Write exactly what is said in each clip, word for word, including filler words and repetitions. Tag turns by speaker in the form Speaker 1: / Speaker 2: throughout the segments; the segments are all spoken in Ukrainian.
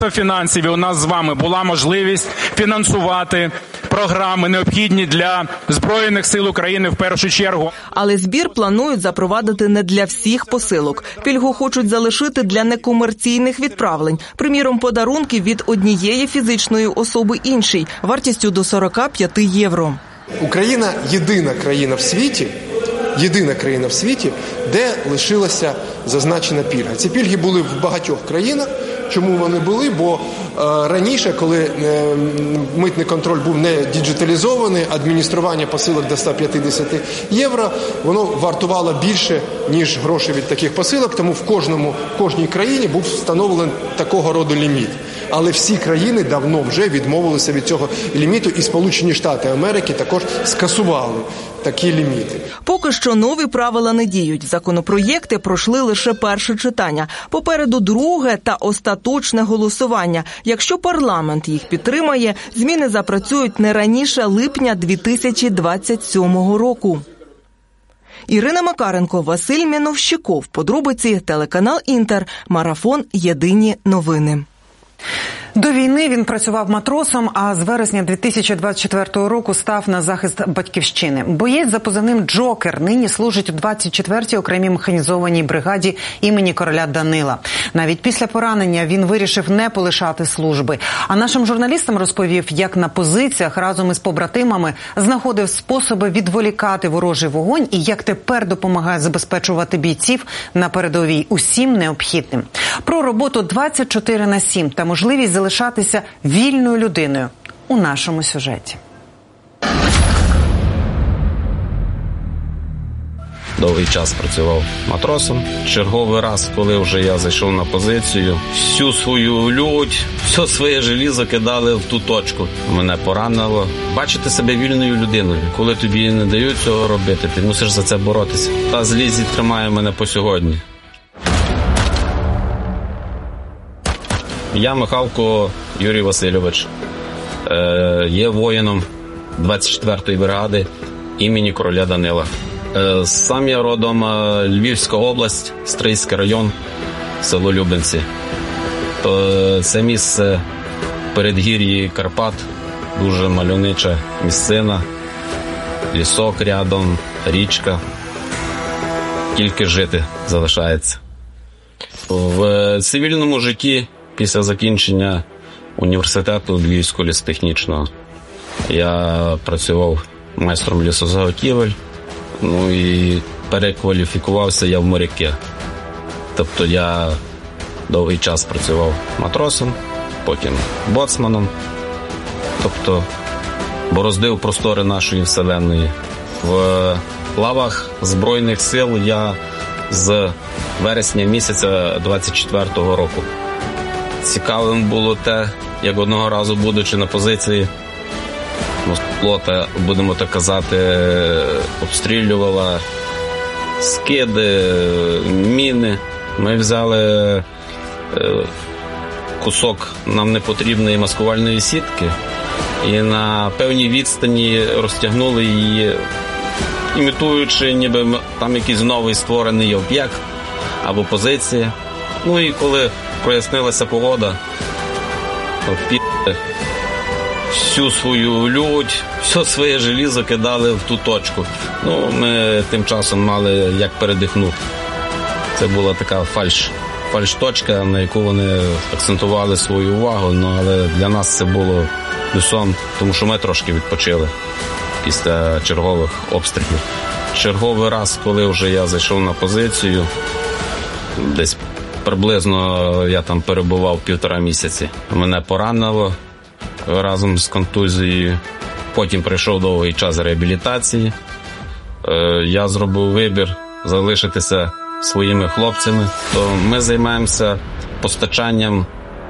Speaker 1: фінансів, і у нас з вами була можливість фінансувати програми, необхідні для Збройних сил України в першу чергу.
Speaker 2: Але збір планують запровадити не для всіх посилок. Пільгу хочуть залишити для некомерційних відправлень. Приміром, подарунки від однієї фізичної особи іншій, вартістю до сорок п'ять євро.
Speaker 3: Україна – єдина країна в світі, єдина країна в світі, де лишилася зазначена пільга. Ці пільги були в багатьох країнах. Чому вони були? Бо е, раніше, коли е, митний контроль був не діджиталізований, адміністрування посилок до ста п'ятдесят євро, воно вартувало більше, ніж гроші від таких посилок, тому в кожному, в кожній країні був встановлений такого роду ліміт. Але всі країни давно вже відмовилися від цього ліміту, і Сполучені Штати Америки також скасували такі ліміти.
Speaker 2: Поки що нові правила не діють. Законопроєкти пройшли лише перше читання. Попереду друге та остаточне голосування. Якщо парламент їх підтримає, зміни запрацюють не раніше липня дві тисячі двадцять сьомого року. Ірина Макаренко, Василь Міновщиков. Подробиці, телеканал «Інтер», марафон «Єдині новини».
Speaker 4: До війни він працював матросом, а з вересня дві тисячі двадцять четвертого року став на захист батьківщини. Боєць за позивним «Джокер» нині служить у двадцять четвертій окремій механізованій бригаді імені короля Данила. Навіть після поранення він вирішив не полишати служби. А нашим журналістам розповів, як на позиціях разом із побратимами знаходив способи відволікати ворожий вогонь і як тепер допомагає забезпечувати бійців на передовій усім необхідним. Про роботу двадцять чотири на сім та можливість залишатися вільною людиною у нашому сюжеті.
Speaker 5: Довгий час працював матросом. Черговий раз, коли вже я зайшов на позицію, всю свою лють, все своє желізо кидали в ту точку. Мене поранило. Бачити себе вільною людиною. Коли тобі не дають цього робити, ти мусиш за це боротися. Та злість тримає мене по сьогодні. Я Михалко Юрій Васильович, е, є воїном двадцять четвертої бригади імені короля Данила. Е, сам я родом е, Львівська область, Стрийський район, село Любенці. То це місце передгір'ї Карпат, дуже мальовнича місцина, лісок рядом, річка. Тільки жити залишається. В цивільному житті після закінчення університету Львівського лісотехнічного я працював майстром лісозаготівель, ну і перекваліфікувався я в моряки. Тобто я довгий час працював матросом, потім боцманом, тобто бороздив простори нашої вселенної. В лавах Збройних сил я з вересня місяця двадцять четвертого року. Цікавим було те, як одного разу, будучи на позиції, флота, будемо так казати, обстрілювала скиди, міни. Ми взяли кусок нам непотрібної маскувальної сітки і на певній відстані розтягнули її, імітуючи, ніби там якийсь новий створений об'єкт або позиція. Ну і коли прояснилася погода, всю свою лють, все своє желізо кидали в ту точку. Ну, ми тим часом мали як передихнути. Це була така фальш, фальш-точка, на яку вони акцентували свою увагу, ну, але для нас це було плюсом, тому що ми трошки відпочили після чергових обстрілів. Черговий раз, коли вже я зайшов на позицію, десь приблизно я там перебував півтора місяці. Мене поранило разом з контузією. Потім прийшов довгий час реабілітації. Я зробив вибір залишитися своїми хлопцями. То ми займаємося постачанням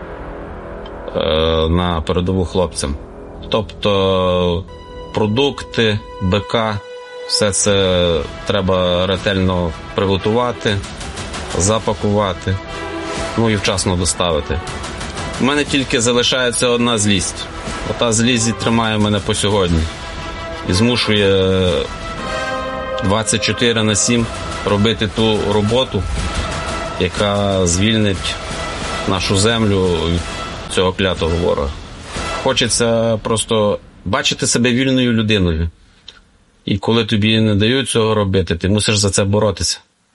Speaker 5: на передову хлопцям. Тобто продукти, БК, все це треба ретельно приготувати, запакувати, ну і вчасно доставити. У мене тільки залишається одна злість. Ота злість тримає мене по сьогодні. І змушує двадцять чотири на сім робити ту роботу, яка звільнить нашу землю від цього клятого ворога. Хочеться просто бачити себе вільною людиною. І коли тобі не дають цього робити, ти мусиш за це боротися.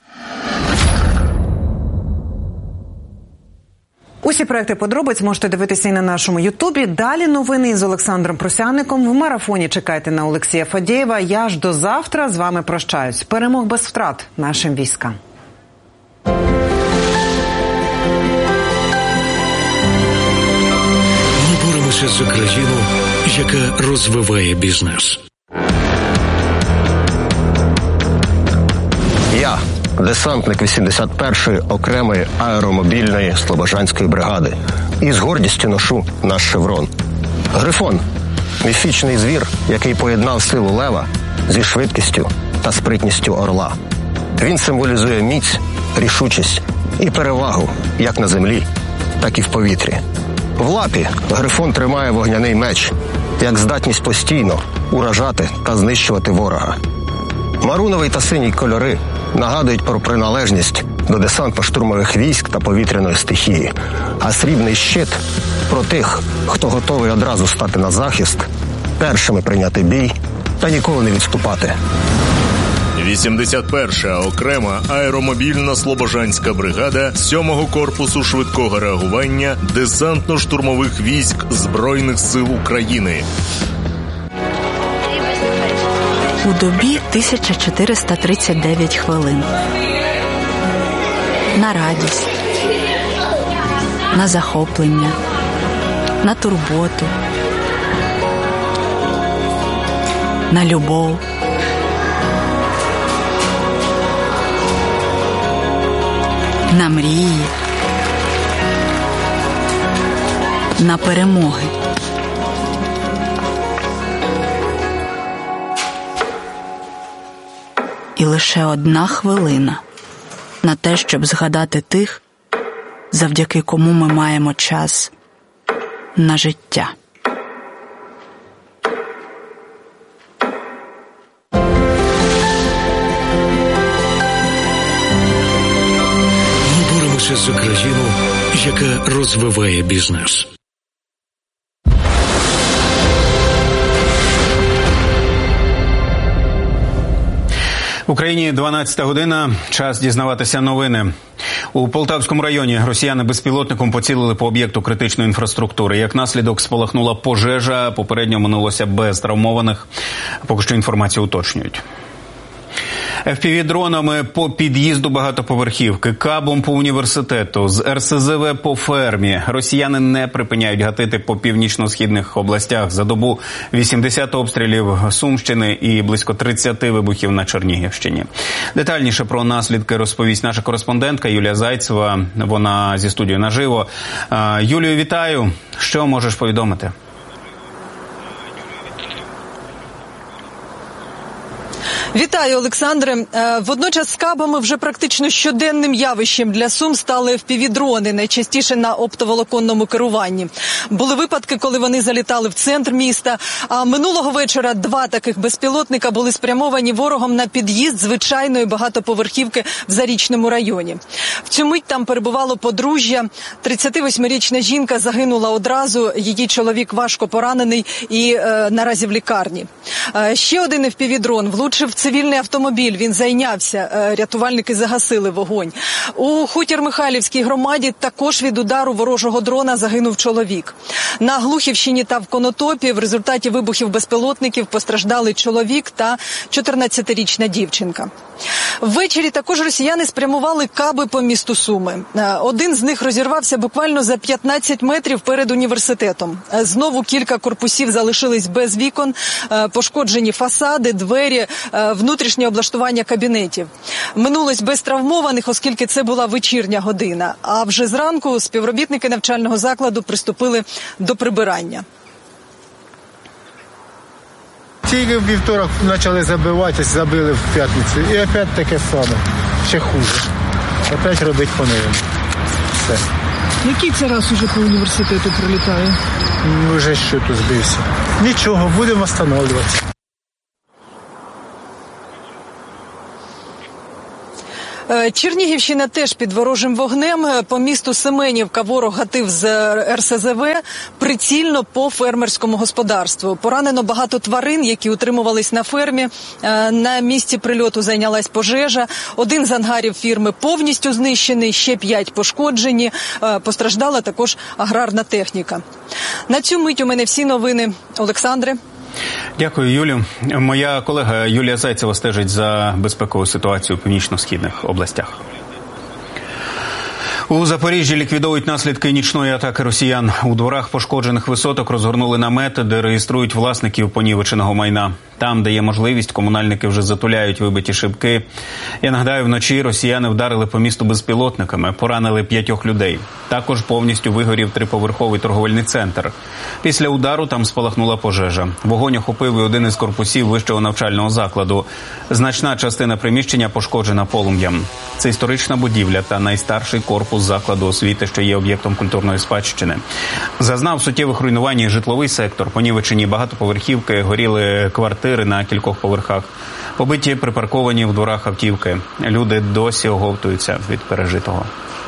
Speaker 4: Усі проекти подробиць можете дивитися і на нашому Ютубі. Далі новини з Олександром Просяником. В марафоні чекайте на Олексія Фадєєва. Я ж до завтра з вами прощаюсь. Перемог без втрат нашим військам.
Speaker 6: Ми боремося за країну, яка розвиває бізнес.
Speaker 7: Я – десантник вісімдесят першої окремої аеромобільної Слобожанської бригади. І з гордістю ношу наш шеврон. Грифон – міфічний звір, який поєднав силу лева зі швидкістю та спритністю орла. Він символізує міць, рішучість і перевагу як на землі, так і в повітрі. В лапі Грифон тримає вогняний меч, як здатність постійно уражати та знищувати ворога. Маруновий та синій кольори нагадують про приналежність до десантно-штурмових військ та повітряної стихії, а срібний щит – про тих, хто готовий одразу стати на захист, першими прийняти бій та ніколи не відступати.
Speaker 8: вісімдесят перша окрема аеромобільна Слобожанська бригада сьомого корпусу швидкого реагування десантно-штурмових військ Збройних сил України.
Speaker 9: У добі тисяча чотириста тридцять дев'ять хвилин. На радість, на захоплення, на турботу, на любов. На мрії, на перемоги. І лише одна хвилина на те, щоб згадати тих, завдяки кому ми маємо час на життя.
Speaker 6: Ми боремося за країну, яка розвиває бізнес.
Speaker 1: В Україні дванадцята година. Час дізнаватися новини. У Полтавському районі росіяни безпілотником поцілили по об'єкту критичної інфраструктури. Як наслідок спалахнула пожежа, попередньо минулося без травмованих. Поки що інформацію уточнюють. еф пі ві-дронами по під'їзду багатоповерхівки, кабом по університету, з ер ес зе ве по фермі. Росіяни не припиняють гатити по північно-східних областях. За добу вісімдесят обстрілів Сумщини і близько тридцять вибухів на Чернігівщині. Детальніше про наслідки розповість наша кореспондентка Юлія Зайцева. Вона зі студією наживо. Юлію, вітаю. Що можеш повідомити?
Speaker 10: Вітаю, Олександре. Водночас з кабами вже практично щоденним явищем для Сум стали еф пі ві-дрони, найчастіше на оптоволоконному керуванні. Були випадки, коли вони залітали в центр міста, а минулого вечора два таких безпілотника були спрямовані ворогом на під'їзд звичайної багатоповерхівки в Зарічному районі. В цю мить там перебувало подружжя. тридцятивосьмирічна жінка загинула одразу, її чоловік важко поранений і е, наразі в лікарні. Е, ще один еф пі ві-дрон влучив цивільний автомобіль, він зайнявся, рятувальники загасили вогонь. У Хутір-Михайлівській громаді також від удару ворожого дрона загинув чоловік. На Глухівщині та в Конотопі в результаті вибухів безпілотників постраждали чоловік та чотирнадцятирічна дівчинка. Ввечері також росіяни спрямували каби по місту Суми. Один з них розірвався буквально за п'ятнадцять метрів перед університетом. Знову кілька корпусів залишились без вікон, пошкоджені фасади, двері, внутрішнє облаштування кабінетів. Минулось без травмованих, оскільки це була вечірня година. А вже зранку співробітники навчального закладу приступили до прибирання.
Speaker 11: Тільки в вівторок почали забиватись, забили в п'ятницю. І опять таке саме, ще хуже. Опять робить по-новому. Все.
Speaker 10: Який це раз уже по університету прилітає?
Speaker 11: Вже що тут збився. Нічого, будемо встановлювати.
Speaker 10: Чернігівщина теж під ворожим вогнем. По місту Семенівка ворог гатив з ер ес зе ве прицільно по фермерському господарству. Поранено багато тварин, які утримувались на фермі. На місці прильоту зайнялась пожежа. Один з ангарів фірми повністю знищений, ще п'ять пошкоджені. Постраждала також аграрна техніка. На цю мить у мене всі новини. Олександре.
Speaker 1: Дякую, Юлю. Моя колега Юлія Зайцева стежить за безпековою ситуацією у північно-східних областях. У Запоріжжі ліквідовують наслідки нічної атаки росіян. У дворах пошкоджених висоток розгорнули намети, де реєструють власників понівеченого майна. Там, де є можливість, комунальники вже затуляють вибиті шибки. Я нагадаю, вночі росіяни вдарили по місту безпілотниками, поранили п'ятьох людей. Також повністю вигорів триповерховий торговельний центр. Після удару там спалахнула пожежа. Вогонь охопив і один із корпусів вищого навчального закладу. Значна частина приміщення пошкоджена полум'ям. Це історична будівля та найстарший корпус закладу освіти, що є об'єктом культурної спадщини. Зазнав суттєвих руйнувань і житловий сектор. Понівечені багатоповерхівки, горіли квартири на кількох поверхах. Побиті припарковані в дворах автівки. Люди досі оговтуються від пережитого.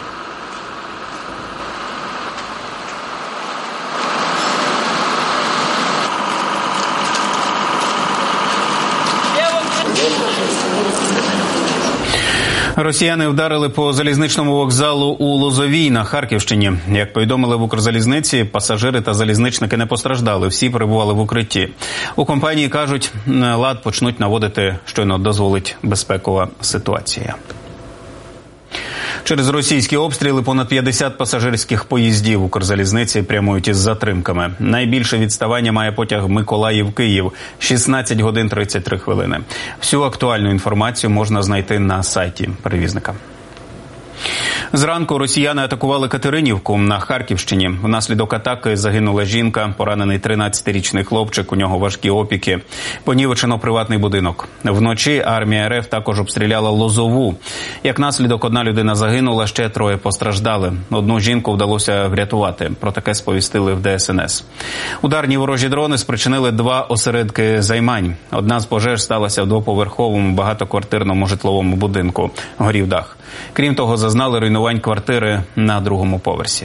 Speaker 1: Росіяни вдарили по залізничному вокзалу у Лозовій на Харківщині. Як повідомили в Укрзалізниці, пасажири та залізничники не постраждали, всі перебували в укритті. У компанії кажуть, лад почнуть наводити, щойно дозволить безпекова ситуація. Через російські обстріли понад п'ятдесят пасажирських поїздів Укрзалізниці прямують із затримками. Найбільше відставання має потяг Миколаїв-Київ – шістнадцять годин тридцять три хвилини. Всю актуальну інформацію можна знайти на сайті перевізника. Зранку росіяни атакували Катеринівку на Харківщині. Внаслідок атаки загинула жінка, поранений тринадцятирічний хлопчик, у нього важкі опіки. Понівечено приватний будинок. Вночі армія РФ також обстріляла Лозову. Як наслідок, одна людина загинула, ще троє постраждали. Одну жінку вдалося врятувати. Про таке сповістили в де ес ен ес. Ударні ворожі дрони спричинили два осередки займань. Одна з пожеж сталася в двоповерховому багатоквартирному житловому будинку. Горів дах. Крім того, зазнали руйнувань квартири на другому поверсі.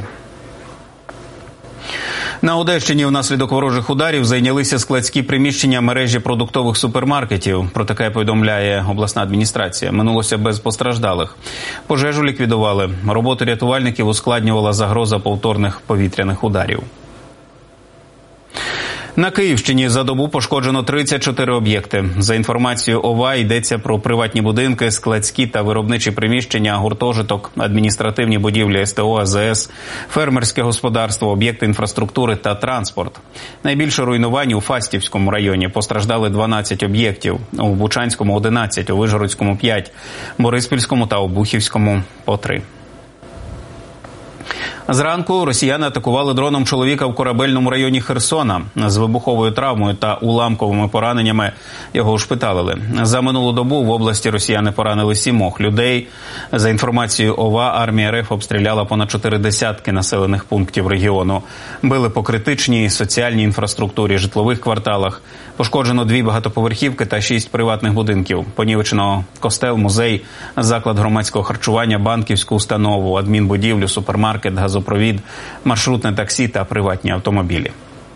Speaker 1: На Одещині внаслідок ворожих ударів зайнялися складські приміщення мережі продуктових супермаркетів. Про таке повідомляє обласна адміністрація. Минулося без постраждалих. Пожежу ліквідували. Роботу рятувальників ускладнювала загроза повторних повітряних ударів. На Київщині за добу пошкоджено тридцять чотири об'єкти. За інформацією ОВА, йдеться про приватні будинки, складські та виробничі приміщення, гуртожиток, адміністративні будівлі ес те о, а зе ес, фермерське господарство, об'єкти інфраструктури та транспорт. Найбільше руйнувань у Фастівському районі. Постраждали дванадцять об'єктів, у Бучанському – одинадцять, у Вишгородському – п'ять, Бориспільському та Обухівському – по три. Зранку росіяни атакували дроном чоловіка в Корабельному районі Херсона. З вибуховою травмою та уламковими пораненнями його ушпиталили. За минулу добу в області росіяни поранили сімох людей. За інформацією ОВА, армія РФ обстріляла понад чотири десятки населених пунктів регіону. Били по критичній соціальній інфраструктурі, житлових кварталах. Пошкоджено дві багатоповерхівки та шість приватних будинків. Понівечено костел, музей, заклад громадського харчування, банківську установу, адмінбудівлю, супермаркет, газопровід, маршрутне таксі та приватні автомобілі.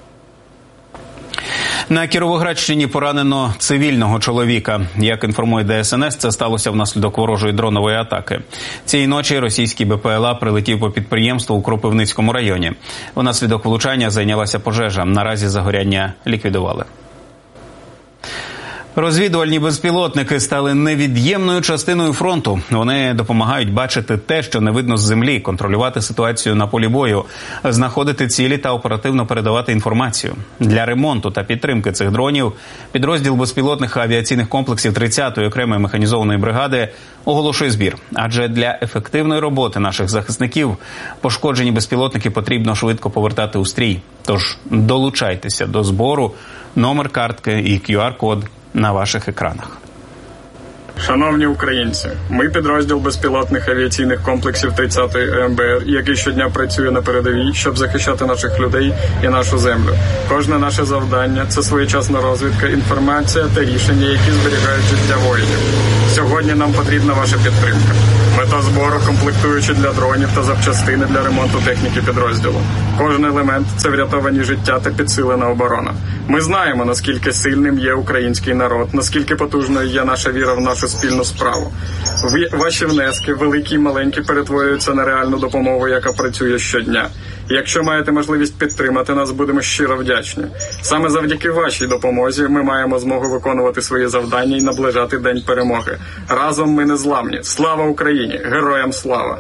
Speaker 1: На Кіровоградщині поранено цивільного чоловіка. Як інформує де ес ен ес, це сталося внаслідок ворожої дронової атаки. Цієї ночі російський бе пе ел а прилетів по підприємству у Кропивницькому районі. Внаслідок влучання зайнялася пожежа. Наразі загоряння ліквідували. Розвідувальні безпілотники стали невід'ємною частиною фронту. Вони допомагають бачити те, що не видно з землі, контролювати ситуацію на полі бою, знаходити цілі та оперативно передавати інформацію. Для ремонту та підтримки цих дронів підрозділ безпілотних авіаційних комплексів тридцятої окремої механізованої бригади оголошує збір. Адже для ефективної роботи наших захисників пошкоджені безпілотники потрібно швидко повертати у стрій. Тож долучайтеся до збору, номер картки і кю ар код на ваших екранах.
Speaker 12: Шановні українці, ми підрозділ безпілотних авіаційних комплексів тридцятої Е Ем Бе Ер, який щодня працює на передовій, щоб захищати наших людей і нашу землю. Кожне наше завдання – це своєчасна розвідка, інформація та рішення, які зберігають життя воїнів. Сьогодні нам потрібна ваша підтримка. Мета збору – комплектуючі для дронів та запчастини для ремонту техніки підрозділу. Кожен елемент – це врятовані життя та підсилена оборона. Ми знаємо, наскільки сильним є український народ, наскільки потужною є наша віра в нашу спільну справу. Ваші внески, великі і маленькі, перетворюються на реальну допомогу, яка працює щодня. Якщо маєте можливість підтримати нас, будемо щиро вдячні. Саме завдяки вашій допомозі ми маємо змогу виконувати свої завдання і наближати День перемоги. Разом ми незламні. Слава Україні! Героям слава!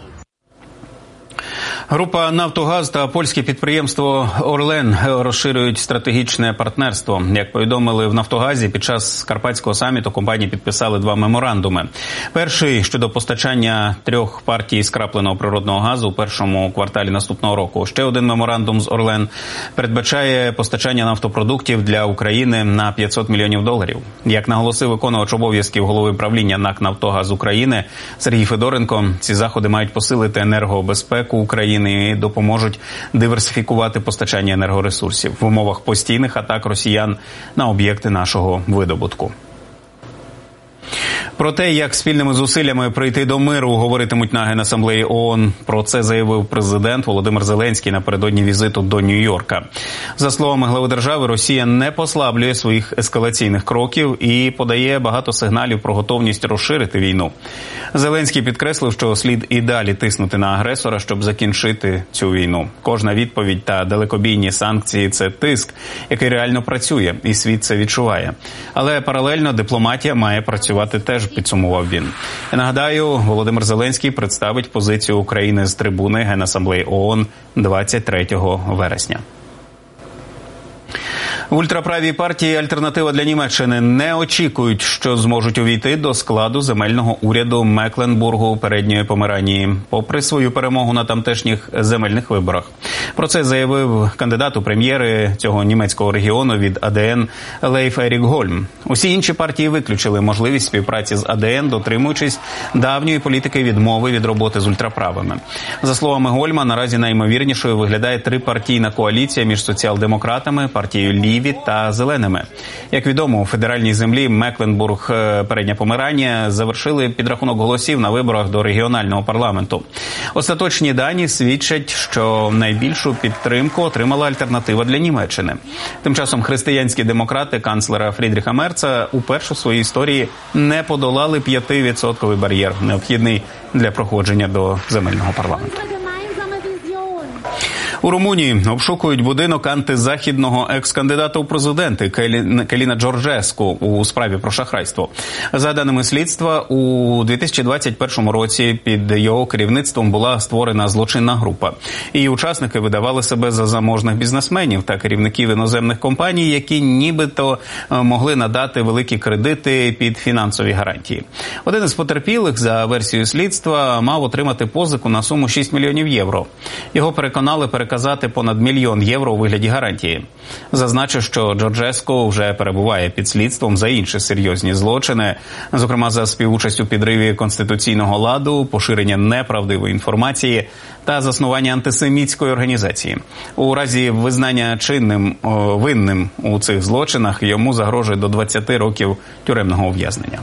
Speaker 1: Група «Нафтогаз» та польське підприємство «Орлен» розширюють стратегічне партнерство. Як повідомили в «Нафтогазі», під час Карпатського саміту компанії підписали два меморандуми. Перший – щодо постачання трьох партій скрапленого природного газу у першому кварталі наступного року. Ще один меморандум з «Орлен» передбачає постачання нафтопродуктів для України на п'ятсот мільйонів доларів. Як наголосив виконувач обов'язків голови правління НАК «Нафтогаз України» Сергій Федоренко, ці заходи мають посилити енергобезпеку України і допоможуть диверсифікувати постачання енергоресурсів в умовах постійних атак росіян на об'єкти нашого видобутку. Про те, як спільними зусиллями прийти до миру, говоритимуть на Генасамблеї ООН. Про це заявив президент Володимир Зеленський напередодні візиту до Нью-Йорка. За словами глави держави, Росія не послаблює своїх ескалаційних кроків і подає багато сигналів про готовність розширити війну. Зеленський підкреслив, що слід і далі тиснути на агресора, щоб закінчити цю війну. Кожна відповідь та далекобійні санкції – це тиск, який реально працює, і світ це відчуває. Але паралельно дипломатія має працювати теж, підсумував він. Я нагадаю, Володимир Зеленський представить позицію України з трибуни Генасамблеї ООН двадцять третього вересня. Ультраправі партії «Альтернатива для Німеччини» не очікують, що зможуть увійти до складу земельного уряду Мекленбургу Передньої Померанії, попри свою перемогу на тамтешніх земельних виборах. Про це заявив кандидат у прем'єри цього німецького регіону від А Де Ен Лейф Ерік Гольм. Усі інші партії виключили можливість співпраці з А Де Ен, дотримуючись давньої політики відмови від роботи з ультраправими. За словами Гольма, наразі найімовірнішою виглядає трипартійна коаліція між соціал-демократами, партією Ліві та Зеленими. Як відомо, у федеральній землі Мекленбург Передня Померання завершили підрахунок голосів на виборах до регіонального парламенту. Остаточні дані свідчать, що найбільшу підтримку отримала «Альтернатива для Німеччини». Тим часом християнські демократи канцлера Фрідріха Мерца уперше в своїй історії не подолали п'ятивідсотковий бар'єр, необхідний для проходження до земельного парламенту. У Румунії обшукують будинок антизахідного екс-кандидата у президенти Келіна Джорджеску у справі про шахрайство. За даними слідства, у дві тисячі двадцять першому році під його керівництвом була створена злочинна група. Її учасники видавали себе за заможних бізнесменів та керівників іноземних компаній, які нібито могли надати великі кредити під фінансові гарантії. Один із потерпілих, за версією слідства, мав отримати позику на суму шість мільйонів євро. Його переконали переказати понад мільйон євро у вигляді гарантії. Зазначив, що Джорджеско вже перебуває під слідством за інші серйозні злочини, зокрема за співучасть у підриві конституційного ладу, поширення неправдивої інформації та заснування антисемітської організації. У разі визнання чинним о, винним у цих злочинах йому загрожує до двадцяти років тюремного ув'язнення.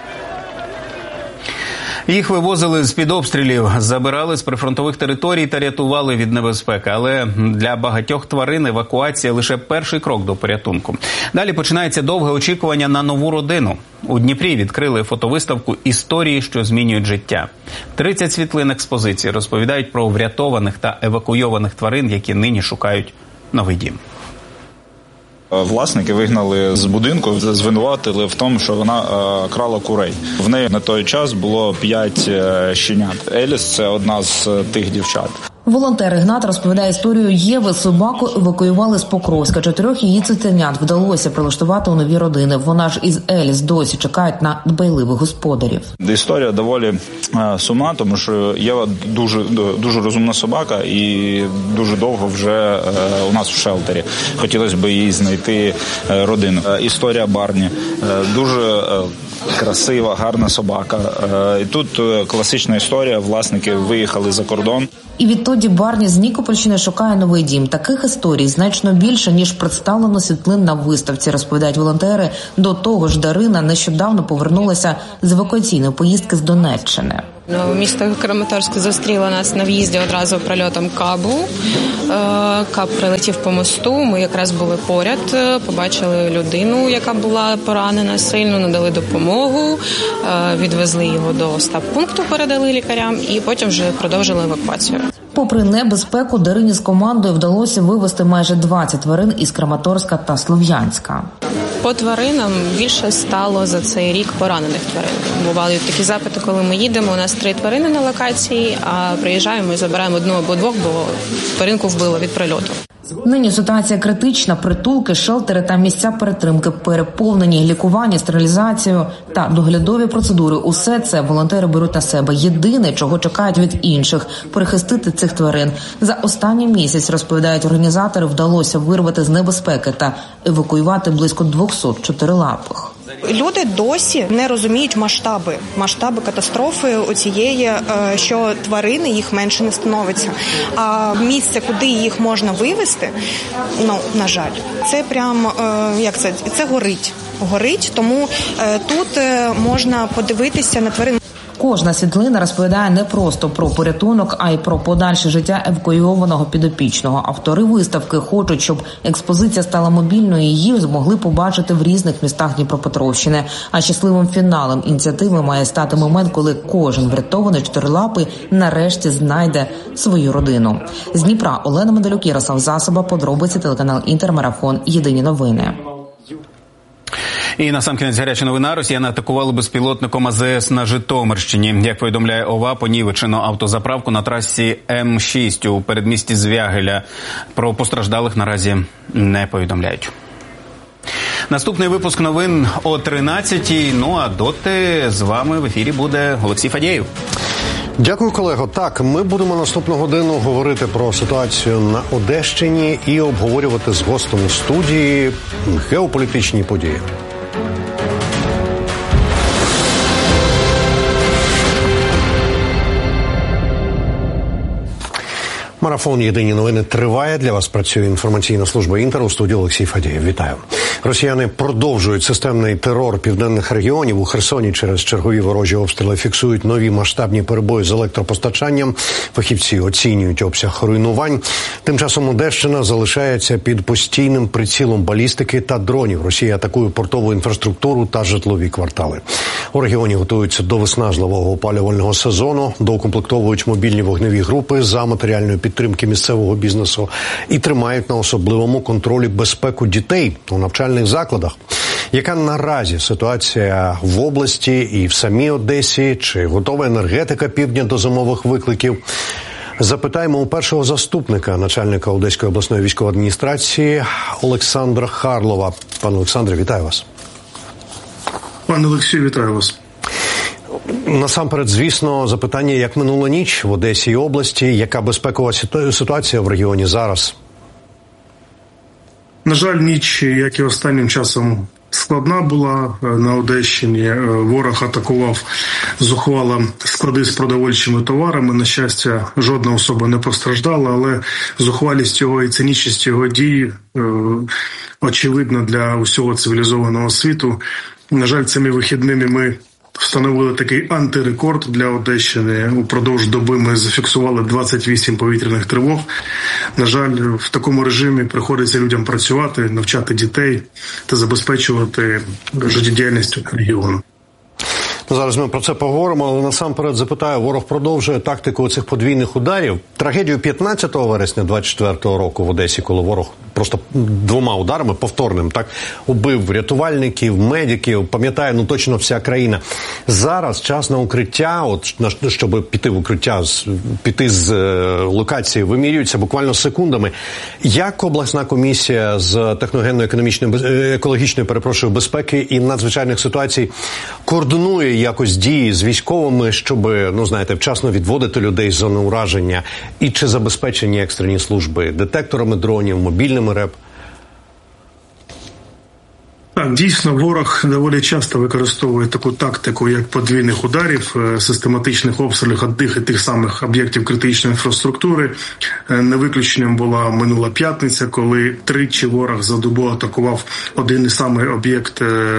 Speaker 1: Їх вивозили з-під обстрілів, забирали з прифронтових територій та рятували від небезпеки. Але для багатьох тварин евакуація – лише перший крок до порятунку. Далі починається довге очікування на нову родину. У Дніпрі відкрили фотовиставку «Історії, що змінюють життя». тридцять світлин експозиції розповідають про врятованих та евакуйованих тварин, які нині шукають новий дім.
Speaker 13: Власники вигнали з будинку, звинуватили в тому, що вона е, крала курей. В неї на той час було п'ять е, щенят. Еліс – це одна з тих дівчат.
Speaker 14: Волонтер Ігнат розповідає історію Єви. Собаку евакуювали з Покровська. Чотирьох її цуценят вдалося прилаштувати у нові родини. Вона ж із Еліс досі чекають на дбайливих господарів.
Speaker 13: Історія доволі е, сумна, тому що Єва дуже, дуже розумна собака і дуже довго вже е, у нас в шелтері. Хотілося б їй знайти е, родину. Е, історія Барні. Е, дуже е, красива, гарна собака. І тут класична історія, власники виїхали за кордон.
Speaker 14: І відтоді Барні з Нікопольщини шукає новий дім. Таких історій значно більше, ніж представлено світлин на виставці, розповідають волонтери. До того ж, Дарина нещодавно повернулася з евакуаційної поїздки з Донеччини.
Speaker 15: Місто Краматорськ зустріло нас на в'їзді одразу прильотом кабу. Каб прилетів по мосту, ми якраз були поряд, побачили людину, яка була поранена сильно, надали допомогу, відвезли його до стаб-пункту, передали лікарям і потім вже продовжили евакуацію.
Speaker 14: Попри небезпеку, Дарині з командою вдалося вивезти майже двадцять тварин із Краматорська та Слов'янська.
Speaker 15: По тваринам більше стало за цей рік поранених тварин. Бували такі запити, коли ми їдемо, у нас три тварини на локації, а приїжджаємо і забираємо одну або двох, бо тваринку вбило від прильоту.
Speaker 14: Нині ситуація критична. Притулки, шелтери та місця перетримки переповнені, лікування, стерилізацію та доглядові процедури. Усе це волонтери беруть на себе. Єдине, чого чекають від інших – перехистити цих тварин. За останній місяць, розповідають організатори, вдалося вирвати з небезпеки та евакуювати близько двісті чотирилапих.
Speaker 16: Люди досі не розуміють масштаби, масштаби катастрофи оцієї, що тварини їх менше не становиться. А місце, куди їх можна вивезти, ну, на жаль, це прям, як це, це горить. Горить, тому тут можна подивитися на тварин.
Speaker 14: Кожна світлина розповідає не просто про порятунок, а й про подальше життя евакуйованого підопічного. Автори виставки хочуть, щоб експозиція стала мобільною і її змогли побачити в різних містах Дніпропетровщини. А щасливим фіналом ініціативи має стати момент, коли кожен врятований чотирилапий нарешті знайде свою родину. З Дніпра Олена Медалюк, Ярослав Засоба, подробиці, телеканал Інтермарафон, єдині новини.
Speaker 1: І насамкінець гаряча новина. Росіяни атакували безпілотником А З С на Житомирщині. Як повідомляє ОВА, понівечено автозаправку на трасі М шість у передмісті Звягеля. Про постраждалих наразі не повідомляють. Наступний випуск новин о тринадцятій. Ну а доти з вами в ефірі буде Олексій Фадєєв.
Speaker 17: Дякую, колего. Так, ми будемо наступну годину говорити про ситуацію на Одещині і обговорювати з гостем у студії геополітичні події. Марафон «Єдині новини» триває. Для вас працює інформаційна служба «Інтер», у студії Олексій Фадєєв. Вітаю. Росіяни продовжують системний терор південних регіонів. У Херсоні через чергові ворожі обстріли фіксують нові масштабні перебої з електропостачанням. Фахівці оцінюють обсяг руйнувань. Тим часом Одещина залишається під постійним прицілом балістики та дронів. Росія атакує портову інфраструктуру та житлові квартали. У регіоні готуються до виснажливого опалювального сезону, доукомплектовують мобільні вогневі групи за матеріальної підтримки місцевого бізнесу і тримають на особливому контролі безпеку дітей у навчальних закладах. Яка наразі ситуація в області і в самій Одесі? Чи готова енергетика півдня до зимових викликів? Запитаємо у першого заступника начальника Одеської обласної військової адміністрації Олександра Харлова. Пане Олександре, вітаю вас.
Speaker 18: Пане Олексію, вітаю вас.
Speaker 17: Насамперед, звісно, запитання, як минула ніч в Одесі і області, яка безпекова ситуація в регіоні зараз?
Speaker 18: На жаль, ніч, як і останнім часом, складна була на Одещині. Ворог атакував зухвало склади з продовольчими товарами. На щастя, жодна особа не постраждала, але зухвалість його і цинічність його дій е, очевидна для усього цивілізованого світу. На жаль, цими вихідними ми встановили такий антирекорд для Одещини. Упродовж доби ми зафіксували двадцять вісім повітряних тривог. На жаль, в такому режимі приходиться людям працювати, навчати дітей та забезпечувати життєдіяльність регіону.
Speaker 17: Зараз ми про це поговоримо, але насамперед запитаю, ворог продовжує тактику цих подвійних ударів. Трагедію п'ятнадцятого вересня двадцять четвертого року в Одесі, коли ворог просто двома ударами, повторним, так, убив рятувальників, медиків, пам'ятає, ну точно вся країна. Зараз час на укриття, от, щоб піти в укриття, піти з е, локації, вимірюється буквально секундами. Як обласна комісія з техногенно-економічної, екологічної, перепрошую, безпеки і надзвичайних ситуацій координує якось дії з військовими, щоб, ну знаєте, вчасно відводити людей з зони ураження? І чи забезпечені екстрені служби детекторами дронів, мобільними РЕП?
Speaker 18: Так, дійсно, ворог доволі часто використовує таку тактику, як подвійних ударів, систематичних обстрілів одних і тих самих об'єктів критичної інфраструктури. Не виключенням була минула п'ятниця, коли тричі ворог за добу атакував один і самий об'єкт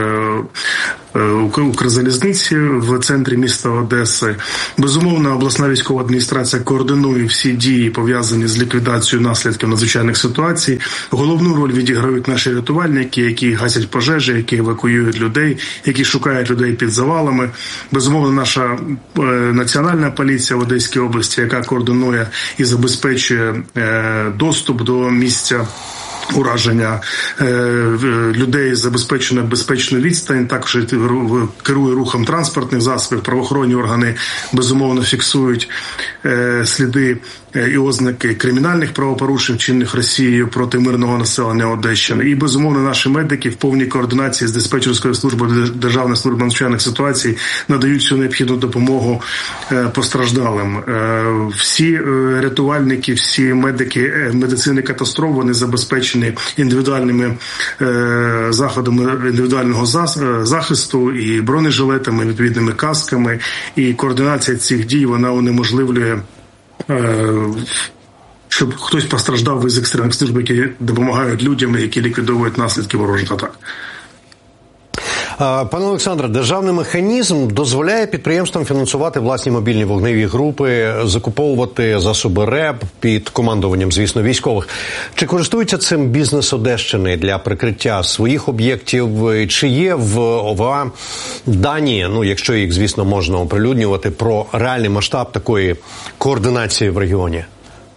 Speaker 18: Укрзалізниці в центрі міста Одеси. Безумовно, обласна військова адміністрація координує всі дії, пов'язані з ліквідацією наслідків надзвичайних ситуацій. Головну роль відіграють наші рятувальники, які гасять пожежі, які евакуюють людей, які шукають людей під завалами. Безумовно, наша е, національна поліція в Одеській області, яка координує і забезпечує е, доступ до місця ураження е, людей, забезпечена безпечну відстань, також керує рухом транспортних засобів, правоохоронні органи безумовно фіксують е, сліди і ознаки кримінальних правопорушень, вчинених Росією проти мирного населення Одещини. І, безумовно, наші медики в повній координації з диспетчерською службою Державної служби надзвичайних ситуацій надають всю необхідну допомогу постраждалим. Всі рятувальники, всі медики медицини катастроф, вони забезпечені індивідуальними заходами індивідуального захисту і бронежилетами, відповідними касками. І координація цих дій, вона унеможливлює, щоб хтось постраждав із екстрених служб, які допомагають людям, які ліквідовують наслідки ворожих атак.
Speaker 17: Пане Олександре, державний механізм дозволяє підприємствам фінансувати власні мобільні вогневі групи, закуповувати засоби РЕБ під командуванням, звісно, військових. Чи користується цим бізнес Одещини для прикриття своїх об'єктів? Чи є в ОВА дані, ну, якщо їх, звісно, можна оприлюднювати, про реальний масштаб такої координації в регіоні?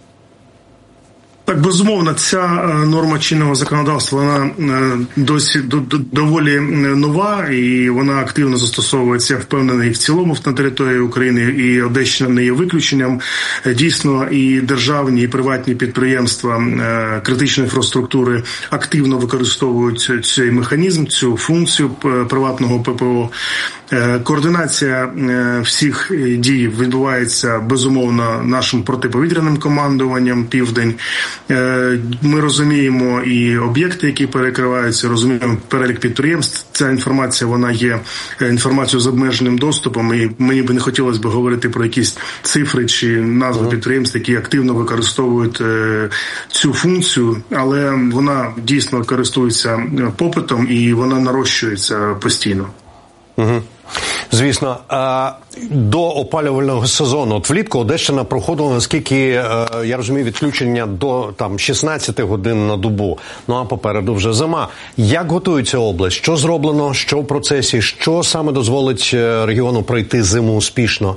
Speaker 18: Так, безумовно, ця норма чинного законодавства, вона досі доволі нова, і вона активно застосовується, я впевнений, в цілому на території України, і Одещина не є виключенням. Дійсно, і державні, і приватні підприємства критичної інфраструктури активно використовують цей механізм, цю функцію приватного ППО. Координація всіх дій відбувається, безумовно, нашим протиповітряним командуванням «Південь». Ми розуміємо і об'єкти, які перекриваються, розуміємо перелік підприємств. Ця інформація, вона є інформацією з обмеженим доступом, і мені б не хотілося б говорити про якісь цифри чи назви uh-huh. підприємств, які активно використовують цю функцію, але вона дійсно користується попитом і вона нарощується постійно.
Speaker 17: Угу. Звісно, до опалювального сезону, от влітку Одещина проходила, наскільки я розумію, відключення до там шістнадцять годин на добу. Ну а попереду вже зима. Як готується область? Що зроблено? Що в процесі? Що саме дозволить регіону пройти зиму успішно?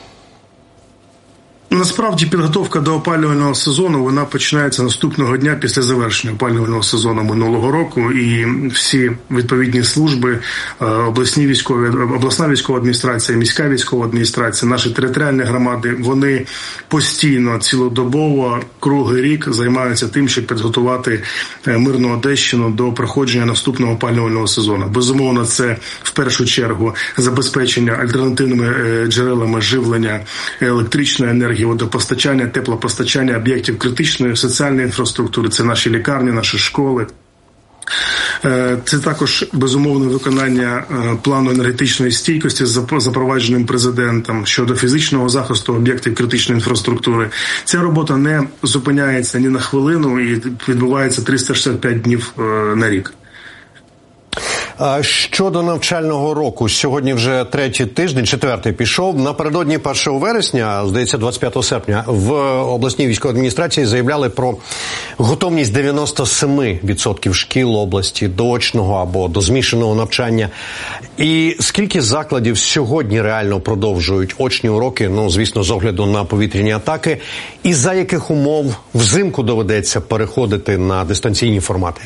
Speaker 18: Насправді підготовка до опалювального сезону, вона починається наступного дня після завершення опалювального сезону минулого року, і всі відповідні служби, обласні військові, обласна військова адміністрація, міська військова адміністрація, наші територіальні громади, вони постійно, цілодобово, круглий рік займаються тим, щоб підготувати мирну Одещину до проходження наступного опалювального сезону. Безумовно, це в першу чергу забезпечення альтернативними джерелами живлення електричної енергії, водопостачання, теплопостачання об'єктів критичної соціальної інфраструктури, це наші лікарні, наші школи. Це також безумовне виконання плану енергетичної стійкості, запровадженим президентом щодо фізичного захисту об'єктів критичної інфраструктури. Ця робота не зупиняється ні на хвилину і відбувається триста шістдесят п'ять днів на рік.
Speaker 17: Щодо навчального року, сьогодні вже третій тиждень, четвертий пішов. Напередодні першого вересня, здається, двадцять п'ятого серпня, в обласній військовій адміністрації заявляли про готовність дев'яносто сім відсотків шкіл області до очного або до змішаного навчання. І скільки закладів сьогодні реально продовжують очні уроки, ну, звісно, з огляду на повітряні атаки, і за яких умов взимку доведеться переходити на дистанційні формати?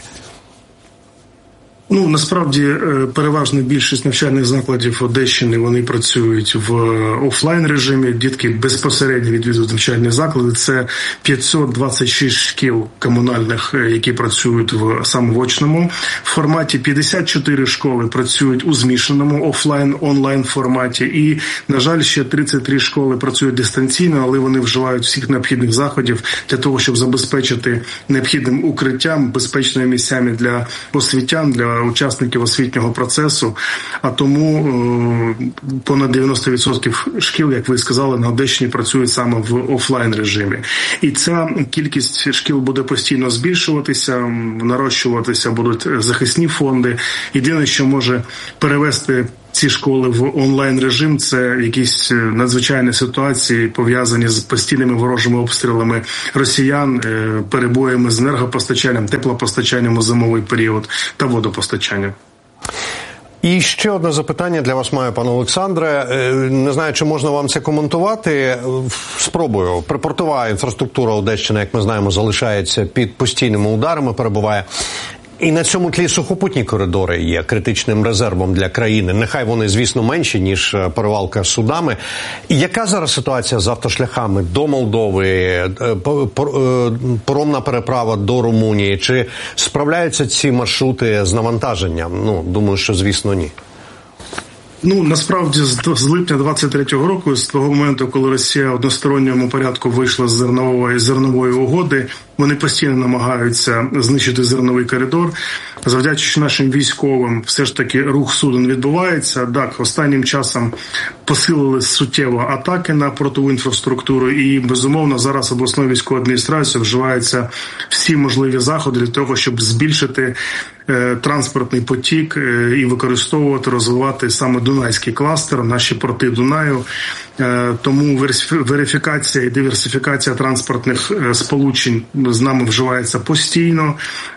Speaker 18: Ну, насправді, переважна більшість навчальних закладів Одещини, вони працюють в офлайн режимі. Дітки безпосередньо відвідують навчальні заклади. Це п'ятсот двадцять шість шкіл комунальних, які працюють в саме в очному форматі. п'ятдесят чотири школи працюють у змішаному офлайн-онлайн форматі. І, на жаль, ще тридцять три школи працюють дистанційно, але вони вживають всіх необхідних заходів для того, щоб забезпечити необхідним укриттям, безпечними місцями для освітян, для учасників освітнього процесу, а тому понад дев'яносто відсотків шкіл, як ви сказали, на Одещині працюють саме в офлайн режимі. І ця кількість шкіл буде постійно збільшуватися, нарощуватися будуть захисні фонди. Єдине, що може перевести ці школи в онлайн-режим – це якісь надзвичайні ситуації, пов'язані з постійними ворожими обстрілами росіян, перебоями з енергопостачанням, теплопостачанням у зимовий період та водопостачанням.
Speaker 17: І ще одне запитання для вас маю, пане Олександре. Не знаю, чи можна вам це коментувати. Спробую. Припортова інфраструктура Одещини, як ми знаємо, залишається під постійними ударами, перебуває. І на цьому тлі сухопутні коридори є критичним резервом для країни. Нехай вони, звісно, менші, ніж перевалка з судами. І яка зараз ситуація з автошляхами до Молдови, паромна переправа до Румунії? Чи справляються ці маршрути з навантаженням? Ну, думаю, що, звісно, ні.
Speaker 18: Ну, насправді, з липня двадцять третього року, з того моменту, коли Росія в односторонньому порядку вийшла з зернової, зернової угоди, вони постійно намагаються знищити зерновий коридор. Завдячуючи нашим військовим, все ж таки рух суден відбувається. Так, останнім часом посилили суттєво атаки на портову інфраструктуру і, безумовно, зараз обласною військовою адміністрацією вживаються всі можливі заходи для того, щоб збільшити е, транспортний потік е, і використовувати, розвивати саме Дунайський кластер, наші порти Дунаю. Е, тому верифікація і диверсифікація транспортних е, сполучень з нами вживається постійно.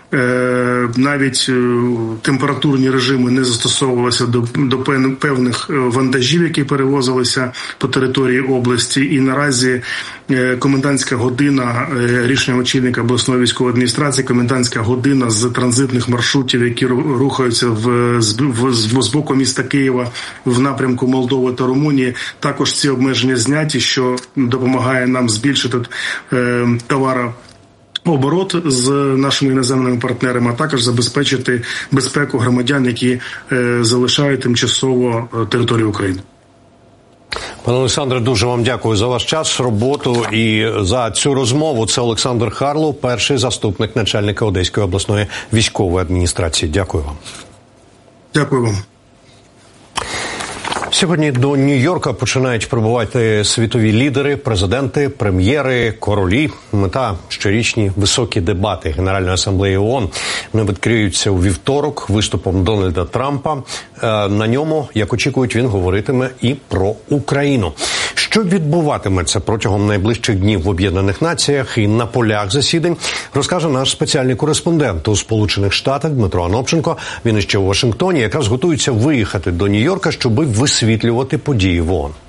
Speaker 18: Навіть температурні режими не застосовувалися до, до певних вантажів, які перевозилися по території області. І наразі комендантська година, рішення очільника обласної військової адміністрації, комендантська година з транзитних маршрутів, які рухаються в, в, з боку міста Києва в напрямку Молдови та Румунії, також ці обмеження зняті, що допомагає нам збільшити е, товаро оборот з нашими іноземними партнерами, а також забезпечити безпеку громадян, які е, залишають тимчасово територію України.
Speaker 17: Пане Олександре, дуже вам дякую за ваш час, роботу і за цю розмову. Це Олександр Харлов, перший заступник начальника Одеської обласної військової адміністрації. Дякую вам.
Speaker 18: Дякую вам.
Speaker 17: Сьогодні до Нью-Йорка починають прибувати світові лідери, президенти, прем'єри, королі. Мета – щорічні високі дебати Генеральної асамблеї ООН. Вони відкриються у вівторок виступом Дональда Трампа. На ньому, як очікують, він говоритиме і про Україну. Що відбуватиметься протягом найближчих днів в Об'єднаних Націях і на полях засідань, розкаже наш спеціальний кореспондент у Сполучених Штатах Дмитро Анопченко. Він іще у Вашингтоні, якраз готується виїхати до Нью-Йорка, щоби висвітлювати події в ООН.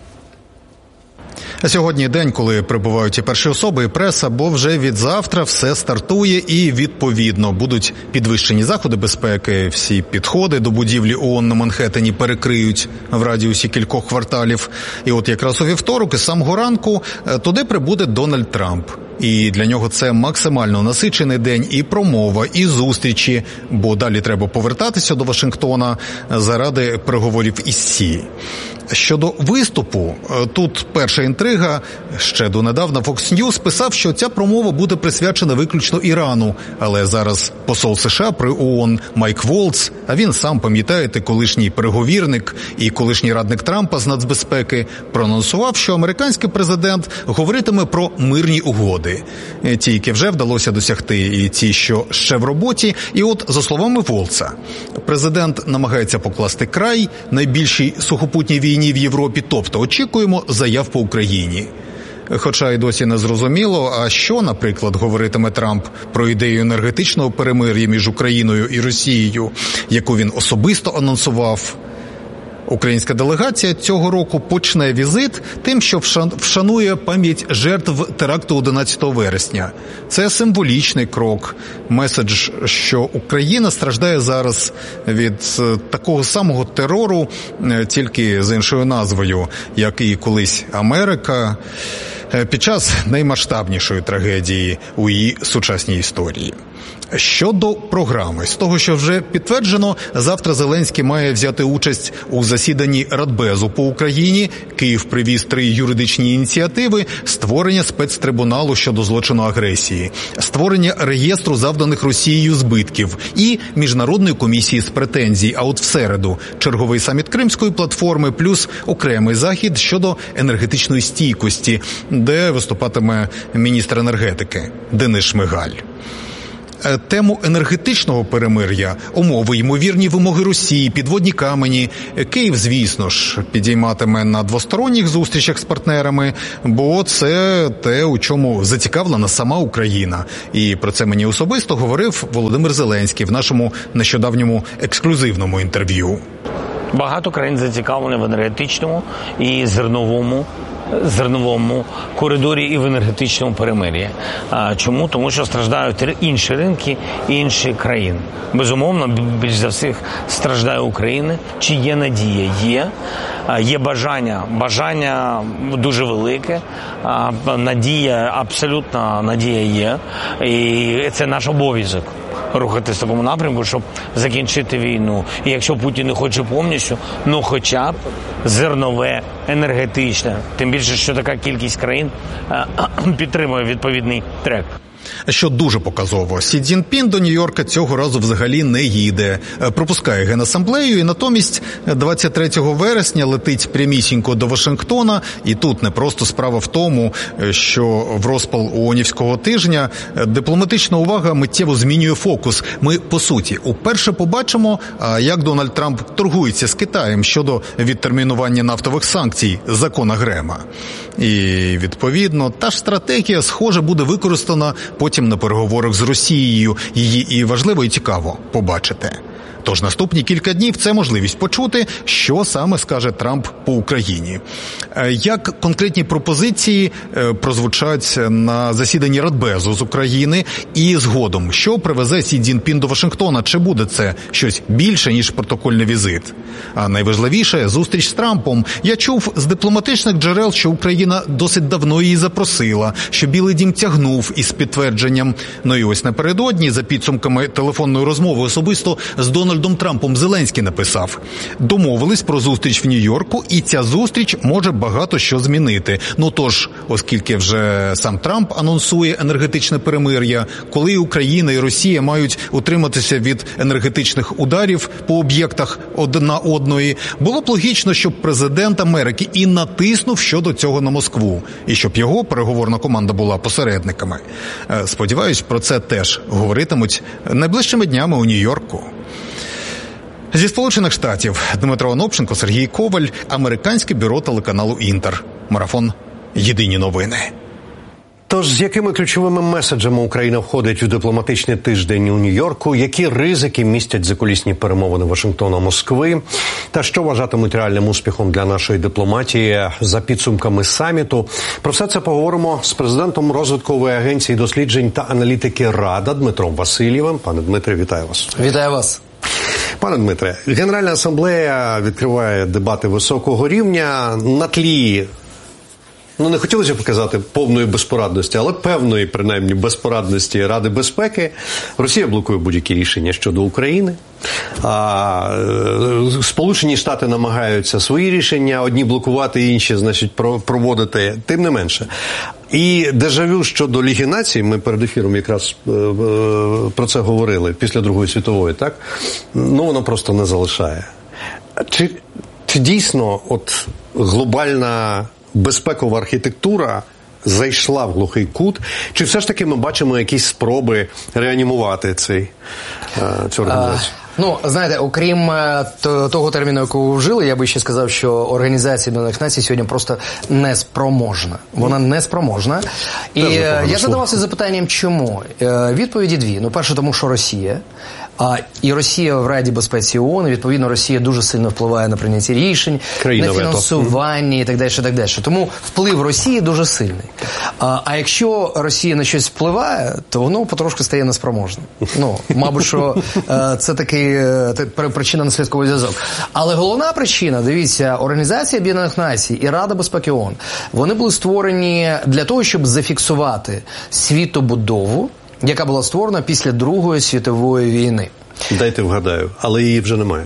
Speaker 19: Сьогодні день, коли прибувають і перші особи, і преса, бо вже від завтра все стартує і, відповідно, будуть підвищені заходи безпеки. Всі підходи до будівлі ООН на Манхеттені перекриють в радіусі кількох кварталів. І от якраз у вівторок, із самого ранку, туди прибуде Дональд Трамп. І для нього це максимально насичений день і промова, і зустрічі, бо далі треба повертатися до Вашингтона заради переговорів із Сі. Щодо виступу, тут перша інтрига. Ще донедавна Fox News писав, що ця промова буде присвячена виключно Ірану. Але зараз посол США при ООН Майк Волц, а він сам, пам'ятаєте, колишній переговірник і колишній радник Трампа з нацбезпеки, проанонсував, що американський президент говоритиме про мирні угоди. Ті, які вже вдалося досягти, і ті, що ще в роботі. І от, за словами Волца, президент намагається покласти край найбільшій сухопутній війні в Європі, тобто очікуємо заяв по Україні. Хоча й досі не зрозуміло, а що, наприклад, говоритиме Трамп про ідею енергетичного перемир'я між Україною і Росією, яку він особисто анонсував. Українська делегація цього року почне візит тим, що вшанує пам'ять жертв теракту одинадцятого вересня. Це символічний крок, меседж, що Україна страждає зараз від такого самого терору, тільки з іншою назвою, як і колись Америка, під час наймасштабнішої трагедії у її сучасній історії. Щодо програми, з того, що вже підтверджено, завтра Зеленський має взяти участь у засіданні Радбезу по Україні. Київ привіз три юридичні ініціативи: створення спецтрибуналу щодо злочину агресії, створення реєстру завданих Росією збитків і міжнародної комісії з претензій. А от в середу черговий саміт Кримської платформи плюс окремий захід щодо енергетичної стійкості, де виступатиме міністр енергетики Денис Шмигаль. Тему енергетичного перемир'я, умови, ймовірні вимоги Росії, підводні камені Київ, звісно ж, підійматиме на двосторонніх зустрічах з партнерами, бо це те, у чому зацікавлена сама Україна. І про це мені особисто говорив Володимир Зеленський в нашому нещодавньому ексклюзивному інтерв'ю.
Speaker 20: Багато країн зацікавлені в енергетичному і зерновому зерновому коридорі і в енергетичному перемир'ї. Чому? Тому що страждають інші ринки і інші країни. Безумовно, більш за всіх страждає Україна. Чи є надія? Є. Є бажання. Бажання дуже велике. Надія, абсолютна надія є. І це наш обов'язок. Рухатись в такому напрямку, щоб закінчити війну. І якщо Путін не хоче повністю, ну хоча б зернове, енергетичне. Тим більше, що така кількість країн підтримує відповідний трек.
Speaker 19: Що дуже показово, Сі Цзіньпін до Нью-Йорка цього разу взагалі не їде. Пропускає Генасамблею і натомість двадцять третього вересня летить прямісінько до Вашингтона. І тут не просто справа в тому, що в розпал ООНівського тижня дипломатична увага миттєво змінює фокус. Ми, по суті, уперше побачимо, як Дональд Трамп торгується з Китаєм щодо відтермінування нафтових санкцій закона Грема. І, відповідно, та ж стратегія, схоже, буде використана потім на переговорах з Росією. Її і важливо, і цікаво побачити. Тож наступні кілька днів – це можливість почути, що саме скаже Трамп по Україні. Як конкретні пропозиції прозвучать на засіданні Радбезу з України і згодом, що привезе Сі Цзіньпін до Вашингтона? Чи буде це щось більше, ніж протокольний візит? А найважливіше – зустріч з Трампом. Я чув з дипломатичних джерел, що Україна досить давно її запросила, що Білий дім тягнув із підтвердженням. Ну і ось напередодні, за підсумками телефонної розмови особисто з Дональдом Трампом, Зеленський написав: домовились про зустріч в Нью-Йорку, і ця зустріч може багато що змінити. Ну тож, оскільки вже сам Трамп анонсує енергетичне перемир'я, коли Україна і Росія мають утриматися від енергетичних ударів по об'єктах одна одної, було б логічно, щоб президент Америки і натиснув щодо цього на Москву, і щоб його переговорна команда була посередниками. Сподіваюсь, про це теж говоритимуть найближчими днями у Нью-Йорку. Зі Сполучених Штатів Дмитро Онопченко, Сергій Коваль, американське бюро телеканалу «Інтер». Марафон «Єдині новини».
Speaker 17: Тож, з якими ключовими меседжами Україна входить у дипломатичний тиждень у Нью-Йорку, які ризики містять закулісні перемовини Вашингтона-Москви, та що вважатимуть реальним успіхом для нашої дипломатії за підсумками саміту? Про все це поговоримо з президентом розвиткової агенції досліджень та аналітики «Рада» Дмитром Васильєвим. Пане Дмитре, вітаю вас.
Speaker 21: Вітаю вас.
Speaker 17: Пане Дмитре, Генеральна асамблея відкриває дебати високого рівня на тлі, ну не хотілося б казати повної безпорадності, але певної, принаймні, безпорадності Ради безпеки. Росія блокує будь-які рішення щодо України. А Сполучені Штати намагаються свої рішення одні блокувати, інші, значить, проводити. Тим не менше. І дежавю щодо Ліги Націй, ми перед ефіром якраз про це говорили, після Другої світової, так? Ну, воно просто не залишає. Чи, чи дійсно от глобальна безпекова архітектура зайшла в глухий кут, чи все ж таки ми бачимо якісь спроби реанімувати цей, цю організацію?
Speaker 21: Ну, знаєте, окрім того терміну, якого ви вжили, я би ще сказав, що Організація Об'єднаних Націй сьогодні просто неспроможна. Вона неспроможна. І я задавався запитанням, чому? Відповіді дві. Ну, перше, тому що Росія. А, і Росія в Раді безпеці ООН, відповідно, Росія дуже сильно впливає на прийняття рішень, Країна на фінансування і так далі, і так далі. Тому вплив Росії дуже сильний. А, а якщо Росія на щось впливає, то воно потрошки стає неспроможним. Ну, мабуть, що е, це такий е, причинно-наслідковий зв'язок. Але головна причина, дивіться, Організація Об'єднаних Націй і Рада безпеки ООН, вони були створені для того, щоб зафіксувати світобудову яка була створена після Другої світової війни.
Speaker 17: Дайте вгадаю, але її вже немає.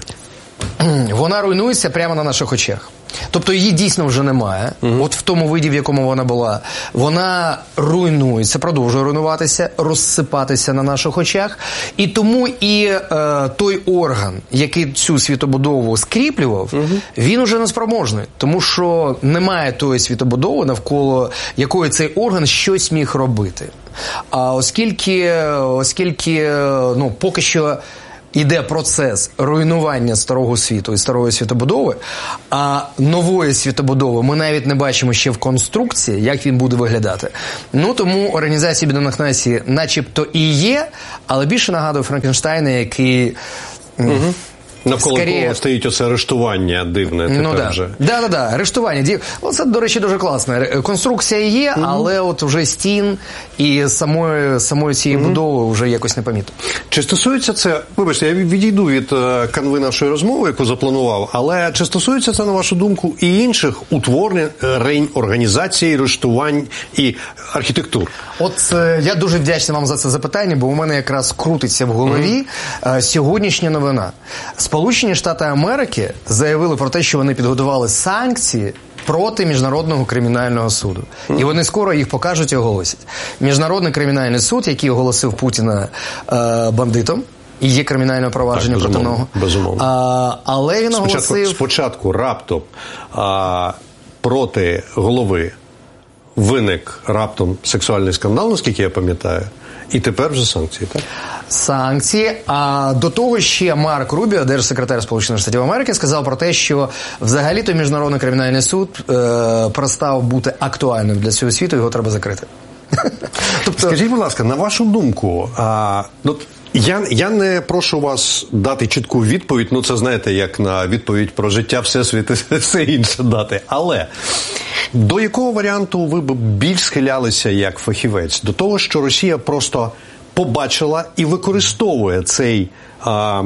Speaker 21: Вона руйнується прямо на наших очах. Тобто її дійсно вже немає, угу. От в тому виді, в якому вона була. Вона руйнується, продовжує руйнуватися, розсипатися на наших очах. І тому і е, той орган, який цю світобудову скріплював, угу. він уже не спроможний. Тому що немає тої світобудови, навколо якої цей орган щось міг робити. А оскільки, оскільки ну, поки що іде процес руйнування старого світу і старої світобудови, а нової світобудови ми навіть не бачимо ще в конструкції, як він буде виглядати. Ну, тому Організація Об'єднаних Націй начебто і є, але більше нагадує Франкенштейна, який... Угу.
Speaker 17: Навколо Скоріє... кого стоїть оце арештування дивне тепер
Speaker 21: ну, да. вже. Да, да, да, арештування. Оце, до речі, дуже класно. Конструкція є, mm-hmm. але от вже стін і самої, самої цієї mm-hmm. будови вже якось не помітно.
Speaker 17: Чи стосується це, вибачте, я відійду від канви нашої розмови, яку запланував, але чи стосується це, на вашу думку, і інших утворень, організацій, арештувань і архітектур?
Speaker 21: От я дуже вдячний вам за це запитання, бо у мене якраз крутиться в голові mm-hmm. сьогоднішня новина. Сполучені Штати Америки заявили про те, що вони підготували санкції проти Міжнародного кримінального суду. Mm. І вони скоро їх покажуть і оголосять. Міжнародний кримінальний суд, який оголосив Путіна е, бандитом, і є кримінальне провадження проти нього.
Speaker 17: Безумовно.
Speaker 21: А, але він
Speaker 17: спочатку,
Speaker 21: оголосив...
Speaker 17: Спочатку раптом а, проти голови виник раптом сексуальний скандал, наскільки я пам'ятаю, і тепер вже санкції, так?
Speaker 21: Санкції. А до того ще Марк Рубіо, держсекретар Сполучених Штатів Америки, сказав про те, що взагалі-то Міжнародний кримінальний суд е, перестав бути актуальним для цього світу, його треба закрити.
Speaker 17: Тобто... Скажіть, будь ласка, на вашу думку, а, ну, я, я не прошу вас дати чітку відповідь, ну це знаєте, як на відповідь про життя, всесвіт і все інше дати, але... До якого варіанту ви б більш схилялися як фахівець? До того, що Росія просто побачила і використовує цей, а,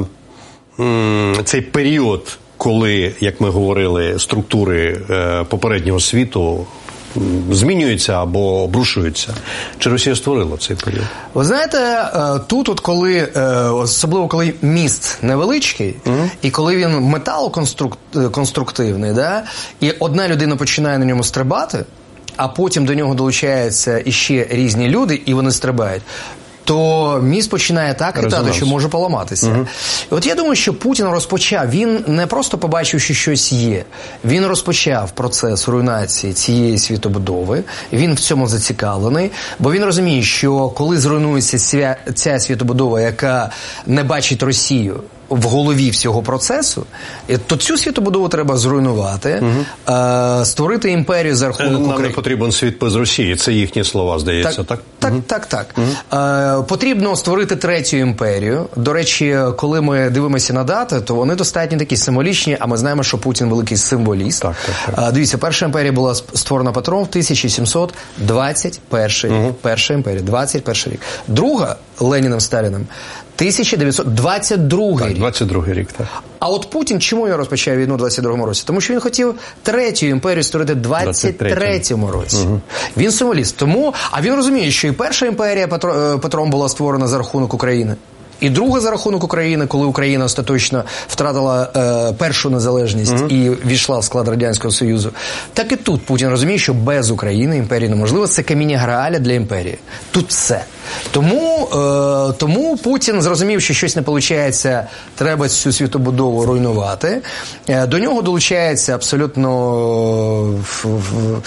Speaker 17: м, цей період, коли, як ми говорили, структури е, попереднього світу змінюються або обрушуються. Чи Росія створила цей період?
Speaker 21: Ви знаєте, тут, от коли, особливо коли міст невеличкий, mm-hmm. і коли він металоконструктивний, да, і одна людина починає на ньому стрибати, а потім до нього долучаються іще різні люди, і вони стрибають, то міст починає так хитати, що може поламатися. Угу. І от я думаю, що Путін розпочав, він не просто побачив, що щось є, він розпочав процес руйнації цієї світобудови, він в цьому зацікавлений, бо він розуміє, що коли зруйнується ця, ця світобудова, яка не бачить Росію в голові всього процесу, то цю світобудову треба зруйнувати, угу. е, створити імперію за рахунок України.
Speaker 17: Нам не потрібен світ без Росії, це їхні слова, здається, так?
Speaker 21: Так,
Speaker 17: угу.
Speaker 21: так, так. так. Угу. Е, потрібно створити третю імперію. До речі, коли ми дивимося на дати, то вони достатньо такі символічні, а ми знаємо, що Путін великий символіст. Так, так, так. Е, дивіться, перша імперія була створена Петром в тисяча сімсот двадцять перший рік. Угу. Перша імперія, двадцять перший рік. Друга, Леніном, Сталіним, тисяча дев'ятсот двадцять другий рік.
Speaker 17: двадцять другий рік, так.
Speaker 21: А от Путін, чому він розпочав війну у двадцять другому році? Тому що він хотів третю імперію створити в двадцять третьому році. Угу. Він символіст. Тому, а він розуміє, що і перша імперія Петро, Петром була створена за рахунок України. І друга за рахунок України, коли Україна остаточно втратила е, першу незалежність uh-huh. і війшла в склад Радянського Союзу. Так і тут Путін розуміє, що без України імперії неможливо. Це каміння Грааля для імперії. Тут все. Тому, е, тому Путін зрозумів, що щось не виходить, треба цю світобудову руйнувати. Е, до нього долучається абсолютно в, в,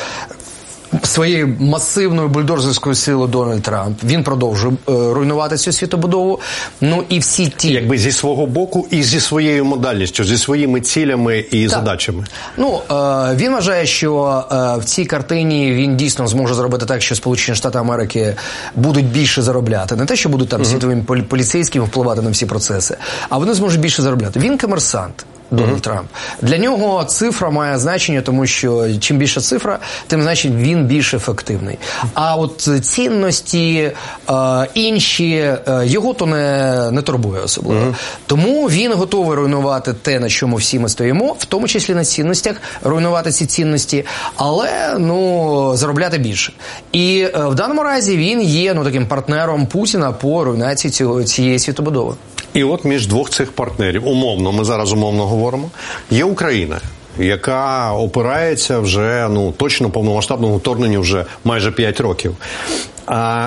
Speaker 21: своєю масивною бульдозерською силою Дональд Трамп. Він продовжує е, руйнувати цю світобудову. Ну і всі ті...
Speaker 17: Якби зі свого боку і зі своєю модальністю, зі своїми цілями і так. задачами.
Speaker 21: Ну, е, він вважає, що е, в цій картині він дійсно зможе зробити так, що Сполучені Штати Америки будуть більше заробляти. Не те, що будуть там uh-huh. світовими поліцейськими впливати на всі процеси, а вони зможуть більше заробляти. Він комерсант. Дональд uh-huh. Трамп. Для нього цифра має значення, тому що чим більша цифра, тим значить він більш ефективний. А от цінності е, інші, е, його то не, не турбує особливо. Uh-huh. Тому він готовий руйнувати те, на чому всі ми стоїмо, в тому числі на цінностях, руйнувати ці цінності, але, ну, заробляти більше. І е, в даному разі він є, ну, таким партнером Путіна по руйнації цього, цієї світобудови.
Speaker 17: І от між двох цих партнерів, умовно, ми зараз умовно говоримо, є Україна, яка опирається вже, ну, точно повномасштабному вторгненню вже майже п'ять років. А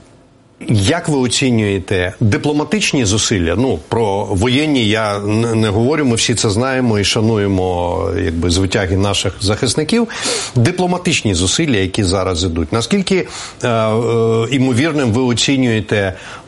Speaker 17: як ви оцінюєте дипломатичні зусилля? Ну, про воєнні я не говорю, ми всі це знаємо і шануємо, якби, звитяги наших захисників. Дипломатичні зусилля, які зараз ідуть. Наскільки е, е, імовірним ви оцінюєте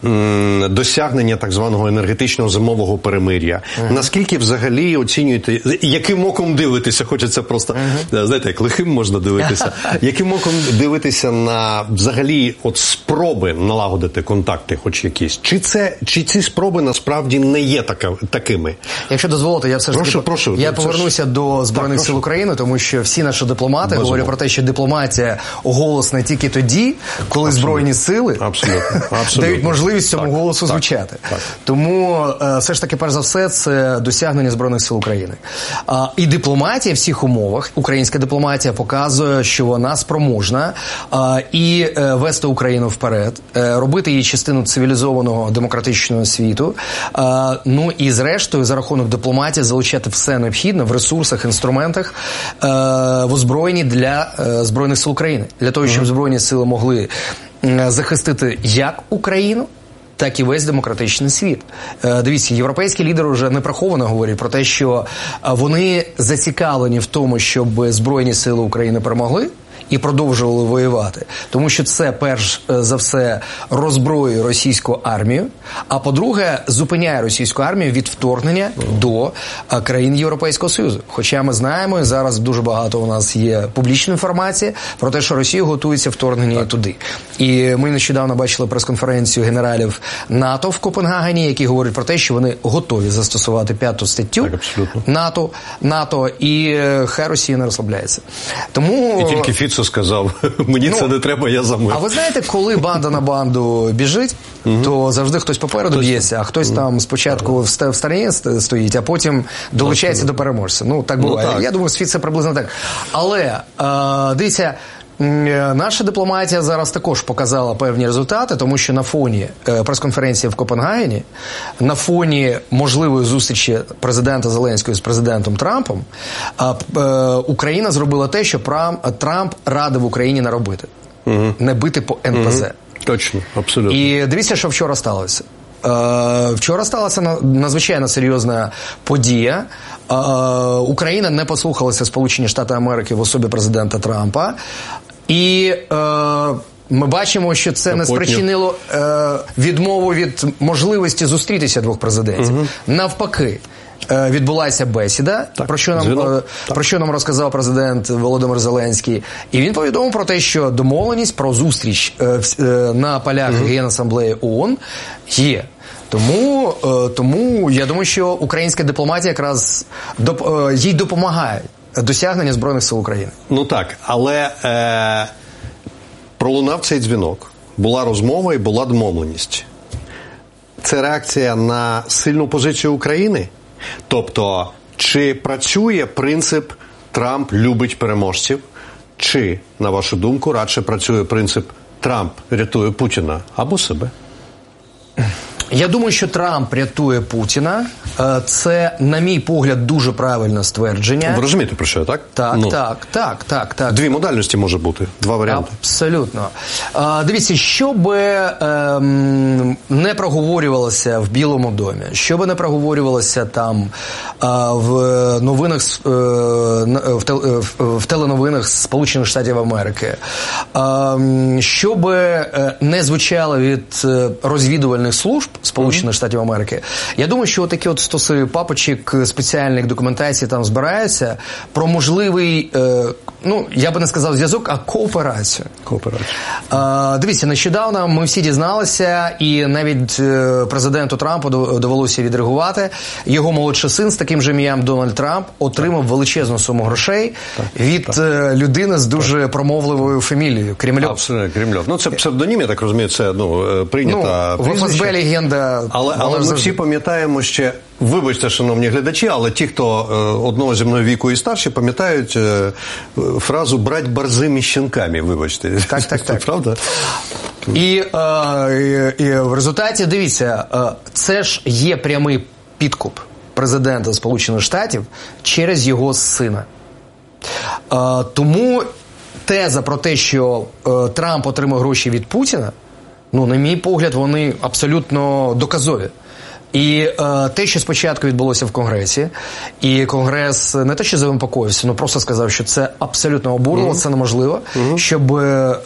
Speaker 17: м, досягнення так званого енергетичного зимового перемир'я? Uh-huh. Наскільки взагалі оцінюєте, яким оком дивитеся, хочеться просто, uh-huh. знаєте, як лихим можна дивитися, яким оком дивитися на взагалі от спроби налагодити контакти хоч якісь? Чи це, чи ці спроби насправді не є така, такими?
Speaker 21: Якщо дозволите, я все ж
Speaker 17: прошу,
Speaker 21: таки
Speaker 17: прошу,
Speaker 21: я повернуся ж... до Збройних так, сил України, тому що всі наші дипломати Безумовно. говорять про те, що дипломатія голосна тільки тоді, коли Абсолютно. Збройні сили Абсолютно. Абсолютно. дають можливість цьому так, голосу так, звучати. Так. Тому е, все ж таки, перш за все, це досягнення Збройних сил України. А, і дипломатія в цих умовах, українська дипломатія показує, що вона спроможна а, і е, вести Україну вперед, е, робити її частину цивілізованого демократичного світу. А, ну і зрештою, за рахунок дипломатії залучати все необхідне в ресурсах, інструментах е, в озброєнні для е, Збройних сил України. Для того, щоб Збройні сили могли е, захистити як Україну, так і весь демократичний світ. Е, дивіться, європейські лідери вже неприховано говорять про те, що вони зацікавлені в тому, щоб Збройні сили України перемогли і продовжували воювати. Тому що це, перш за все, роззброює російську армію, а по-друге, зупиняє російську армію від вторгнення до країн Європейського Союзу. Хоча ми знаємо, і зараз дуже багато у нас є публічної інформації про те, що Росія готується вторгнення так. туди. І ми нещодавно бачили прес-конференцію генералів НАТО в Копенгагені, які говорять про те, що вони готові застосувати п'яту статтю так, НАТО, НАТО, і хай Росія не розслабляється. Тому...
Speaker 17: І тільки Фіцо сказав, мені ну, це не треба, я за мир.
Speaker 21: А ви знаєте, коли банда на банду біжить, угу. то завжди хтось попереду б'ється, а хтось угу. там спочатку в стороні стоїть, а потім долучається до переможця. Ну, так буває. Ну, так. Я думаю, світ це приблизно так. Але, е, дивіться, наша дипломатія зараз також показала певні результати, тому що на фоні прес-конференції в Копенгагені, на фоні можливої зустрічі президента Зеленського з президентом Трампом, Україна зробила те, що Трамп радив Україні не робити. Угу. Не бити по ен пе зет.
Speaker 17: Угу. Точно, абсолютно.
Speaker 21: І дивіться, що вчора сталося. Вчора сталася надзвичайно серйозна подія. Україна не послухалася Сполучені Штати Америки в особі президента Трампа. І е, ми бачимо, що це не спричинило е, відмову від можливості зустрітися двох президентів. Угу. Навпаки, е, відбулася бесіда, так, про, що нам, е, про що нам розказав президент Володимир Зеленський. І він повідомив про те, що домовленість про зустріч е, е, на полях угу. Генасамблеї ООН є. Тому, е, тому я думаю, що українська дипломатія якраз доп, е, їй допомагає досягнення Збройних сил України.
Speaker 17: Ну так, але е, пролунав цей дзвінок, була розмова і була домовленість. Це реакція на сильну позицію України? Тобто, чи працює принцип «Трамп любить переможців», чи, на вашу думку, радше працює принцип «Трамп рятує Путіна» або себе?
Speaker 21: Я думаю, що Трамп рятує Путіна. Це, на мій погляд, дуже правильне ствердження.
Speaker 17: Ви розумієте, про що, так?
Speaker 21: Так, ну, так, так, так, так.
Speaker 17: Дві модальності може бути, два варіанти.
Speaker 21: Абсолютно. А, дивіться, що би ем, не проговорювалося в Білому домі, що би не проговорювалося там а, в новинах, е, в, тел, в теленовинах Сполучених Штатів Америки, а, що би не звучало від розвідувальних служб Сполучених mm-hmm. Штатів Америки. Я думаю, що такі от стоси папочок спеціальних документацій там збираються про можливий, е, ну, я би не сказав зв'язок, а кооперацію.
Speaker 17: Кооперацію.
Speaker 21: Е, дивіться, нещодавно ми всі дізналися, і навіть е, президенту Трампу довелося відреагувати. Його молодший син з таким же ім'ям Дональд Трамп отримав так. величезну суму грошей так, від так. Е, людини з дуже так. промовливою фамілією Кремльов.
Speaker 17: Абсолютно, Кремльов. Ну, це псевдонім, я так розумію, це ну, прийнята
Speaker 21: ну, в еф ес бе легенда.
Speaker 17: Але, але ми завжди. всі пам'ятаємо ще, вибачте, шановні глядачі, але ті, хто е, одного зі мною віку і старші, пам'ятають е, фразу «брать борзими щенками», вибачте.
Speaker 21: Так, так, так.
Speaker 17: Правда?
Speaker 21: І, е, і, і в результаті, дивіться, е, це ж є прямий підкуп президента Сполучених Штатів через його сина. Е, тому теза про те, що е, Трамп отримав гроші від Путіна, ну, на мій погляд, вони абсолютно доказові. І е, те, що спочатку відбулося в Конгресі, і Конгрес не те, що занепокоївся, ну просто сказав, що це абсолютно обурливо, mm-hmm. це неможливо, mm-hmm. щоб е,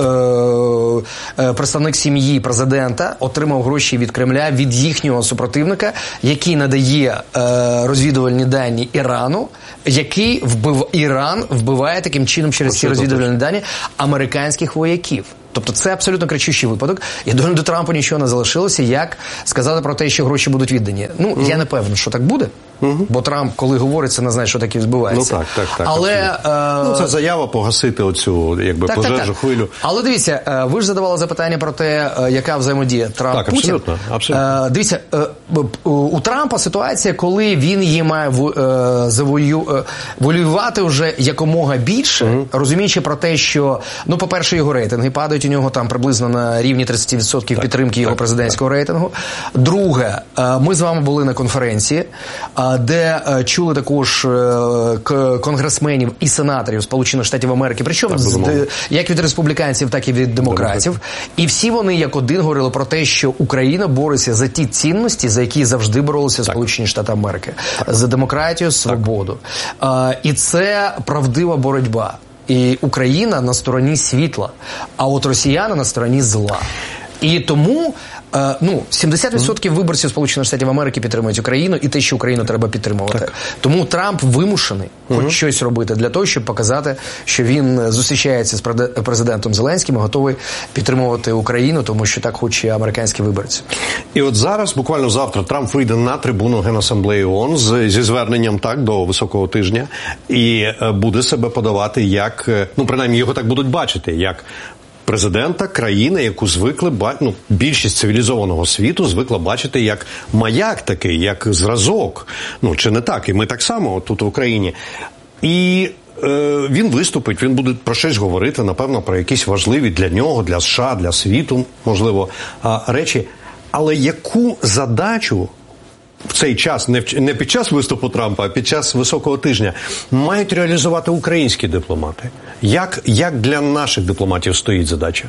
Speaker 21: е, представник сім'ї президента отримав гроші від Кремля, від їхнього супротивника, який надає е, розвідувальні дані Ірану, який вбив, Іран вбиває таким чином через ці розвідувальні дані американських вояків. Тобто це абсолютно кричущий випадок. І Дональду Трампу нічого не залишилося, як сказати про те, що гроші будуть віддані. Ну, mm-hmm. я не певен, що так буде. Mm-hmm. Бо Трамп, коли говорить, це не знає, що таке відбувається.
Speaker 17: Ну так, так, так.
Speaker 21: Але, е...
Speaker 17: ну, це заява погасити оцю, якби, так, пожежу, так, так. хвилю.
Speaker 21: Але дивіться, ви ж задавали запитання про те, яка взаємодія Трамп-Путін. Так,
Speaker 17: абсолютно, абсолютно.
Speaker 21: Е, дивіться, е, у Трампа ситуація, коли він її має е, завою, е, волювати вже якомога більше, mm-hmm. розуміючи про те, що, ну, по-перше, його рейтинги падають, у нього там приблизно на рівні тридцять відсотків так, підтримки так, його президентського так. рейтингу. Друге, е, ми з вами були на конференції, е, де е, чули також е, конгресменів і сенаторів Сполучених Штатів Америки, причому так, з, як від республіканців, так і від демократів. І всі вони як один говорили про те, що Україна бореться за ті цінності, за які завжди боролися так. Сполучені Штати Америки. Так. За демократію, свободу. Е, і це правдива боротьба. І Україна на стороні світла, а от росіяни на стороні зла. І тому, е, ну, сімдесят відсотків виборців Сполучених Штатів Америки підтримують Україну, і те, що Україну треба підтримувати. Так. Тому Трамп вимушений угу. хоч щось робити для того, щоб показати, що він зустрічається з президентом Зеленським і готовий підтримувати Україну, тому що так хоче американські виборці.
Speaker 17: І от зараз, буквально завтра, Трамп вийде на трибуну Генасамблеї ООН з, зі зверненням так до високого тижня і буде себе подавати як, ну, принаймні його так будуть бачити, як президента країни, яку звикли, ну, більшість цивілізованого світу звикла бачити як маяк такий, як зразок. Ну, чи не так? І ми так само тут в Україні. І е, він виступить, він буде про щось говорити, напевно, про якісь важливі для нього, для США, для світу, можливо, а, речі. Але яку задачу в цей час, не, в, не під час виступу Трампа, а під час високого тижня, мають реалізувати українські дипломати? Як, як для наших дипломатів стоїть задача?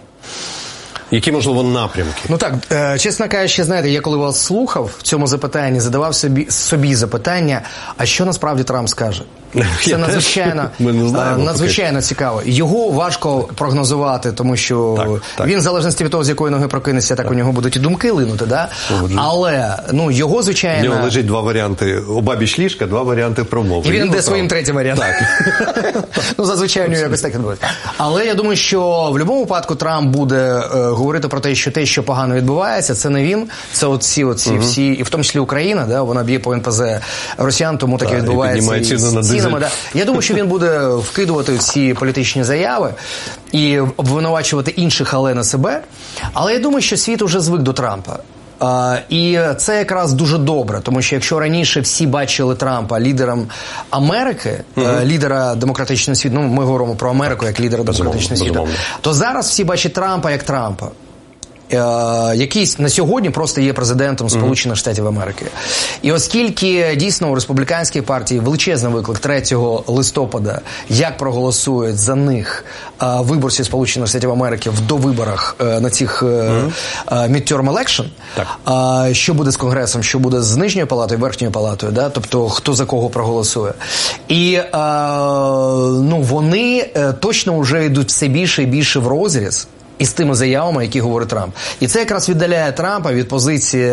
Speaker 17: Які, можливо, напрямки?
Speaker 21: Ну так, е, чесно кажучи, знаєте, я коли вас слухав в цьому запитанні, задавав собі, собі запитання, а що насправді Трамп скаже? Це надзвичайно, надзвичайно цікаво. Його важко прогнозувати, тому що так, так. він, в залежності від того, з якої ноги прокинеться, так, так у нього будуть і думки линути, да? Але, ну, його, звичайно...
Speaker 17: У нього лежить два варіанти, обабіч ліжка, два варіанти промови.
Speaker 21: І він йде своїм третім варіантом. Так. Ну, зазвичай у нього якось так відбувається. Але я думаю, що в будь-якому випадку Трамп буде е, говорити про те, що те, що погано відбувається, це не він, це оці, оці угу. всі, і в тому числі Україна, да? Вона б'є по ен пе зет росіян, тому таке відбувається. І Да. Я думаю, що він буде вкидувати ці політичні заяви і обвинувачувати інших, але не себе. Але я думаю, що світ уже звик до Трампа. Uh, і це якраз дуже добре, тому що якщо раніше всі бачили Трампа лідером Америки, uh-huh. uh, лідера демократичного світу, ну ми говоримо про Америку як лідера демократичного світу, то зараз всі бачать Трампа як Трампа. Uh, який на сьогодні просто є президентом Сполучених Штатів Америки. І оскільки дійсно у республіканській партії величезний виклик третього листопада, як проголосують за них uh, виборці Сполучених Штатів Америки в довиборах uh, на цих uh, uh, midterm election, uh, що буде з Конгресом, що буде з Нижньою палатою, Верхньою палатою, да? Тобто хто за кого проголосує. І uh, ну, вони uh, точно вже йдуть все більше і більше в розріз із тими заявами, які говорить Трамп. І це якраз віддаляє Трампа від позиції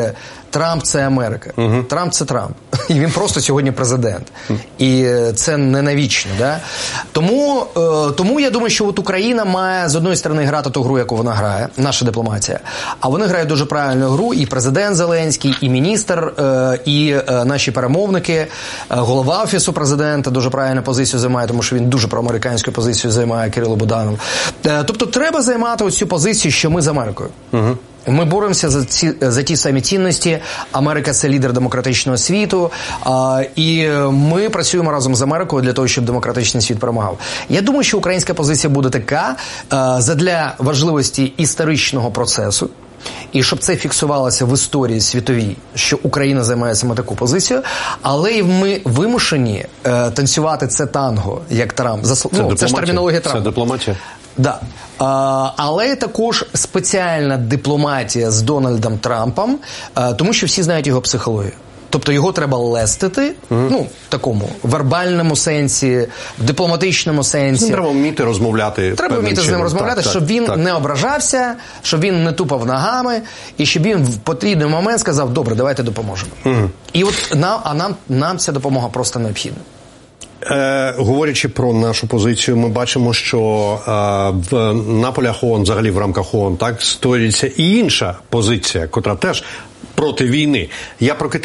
Speaker 21: Трамп – це Америка.
Speaker 17: Угу.
Speaker 21: Трамп – це Трамп. І він просто сьогодні президент. І це не навічно. Да? Тому, е, тому я думаю, що от Україна має з одної сторони грати ту гру, яку вона грає, наша дипломатія. А вони грають дуже правильну гру, і президент Зеленський, і міністр, е, і е, наші перемовники, е, голова Офісу президента дуже правильну позицію займає, тому що він дуже проамериканську позицію займає, Кирило Буданов. Е, тобто треба займати ось цю позицію, що ми з Америкою.
Speaker 17: Угу.
Speaker 21: Ми боремося за ці за ті самі цінності. Америка – це лідер демократичного світу, а, і ми працюємо разом з Америкою для того, щоб демократичний світ перемагав. Я думаю, що українська позиція буде така а, задля важливості історичного процесу. І щоб це фіксувалося в історії світовій, що Україна займає саме таку позицію, але й ми вимушені е, танцювати це танго, як Трамп. За,
Speaker 17: це,
Speaker 21: ну, це ж термінологія Трампа.
Speaker 17: Це дипломатія?
Speaker 21: Да. А, але також спеціальна дипломатія з Дональдом Трампом, а, тому що всі знають його психологію. Тобто його треба лестити, угу. ну, в такому вербальному сенсі, в дипломатичному сенсі.
Speaker 17: Ну, треба вміти розмовляти.
Speaker 21: Треба вміти з ним розмовляти, так, щоб він так. не ображався, щоб він не тупав ногами, і щоб він в потрібний момент сказав, добре, давайте допоможемо. Угу. І от нам, а нам, нам ця допомога просто необхідна.
Speaker 17: Е, говорячи про нашу позицію, ми бачимо, що е, в, на полях ООН, взагалі в рамках ООН, так, створюється і інша позиція, котра теж проти війни. Я про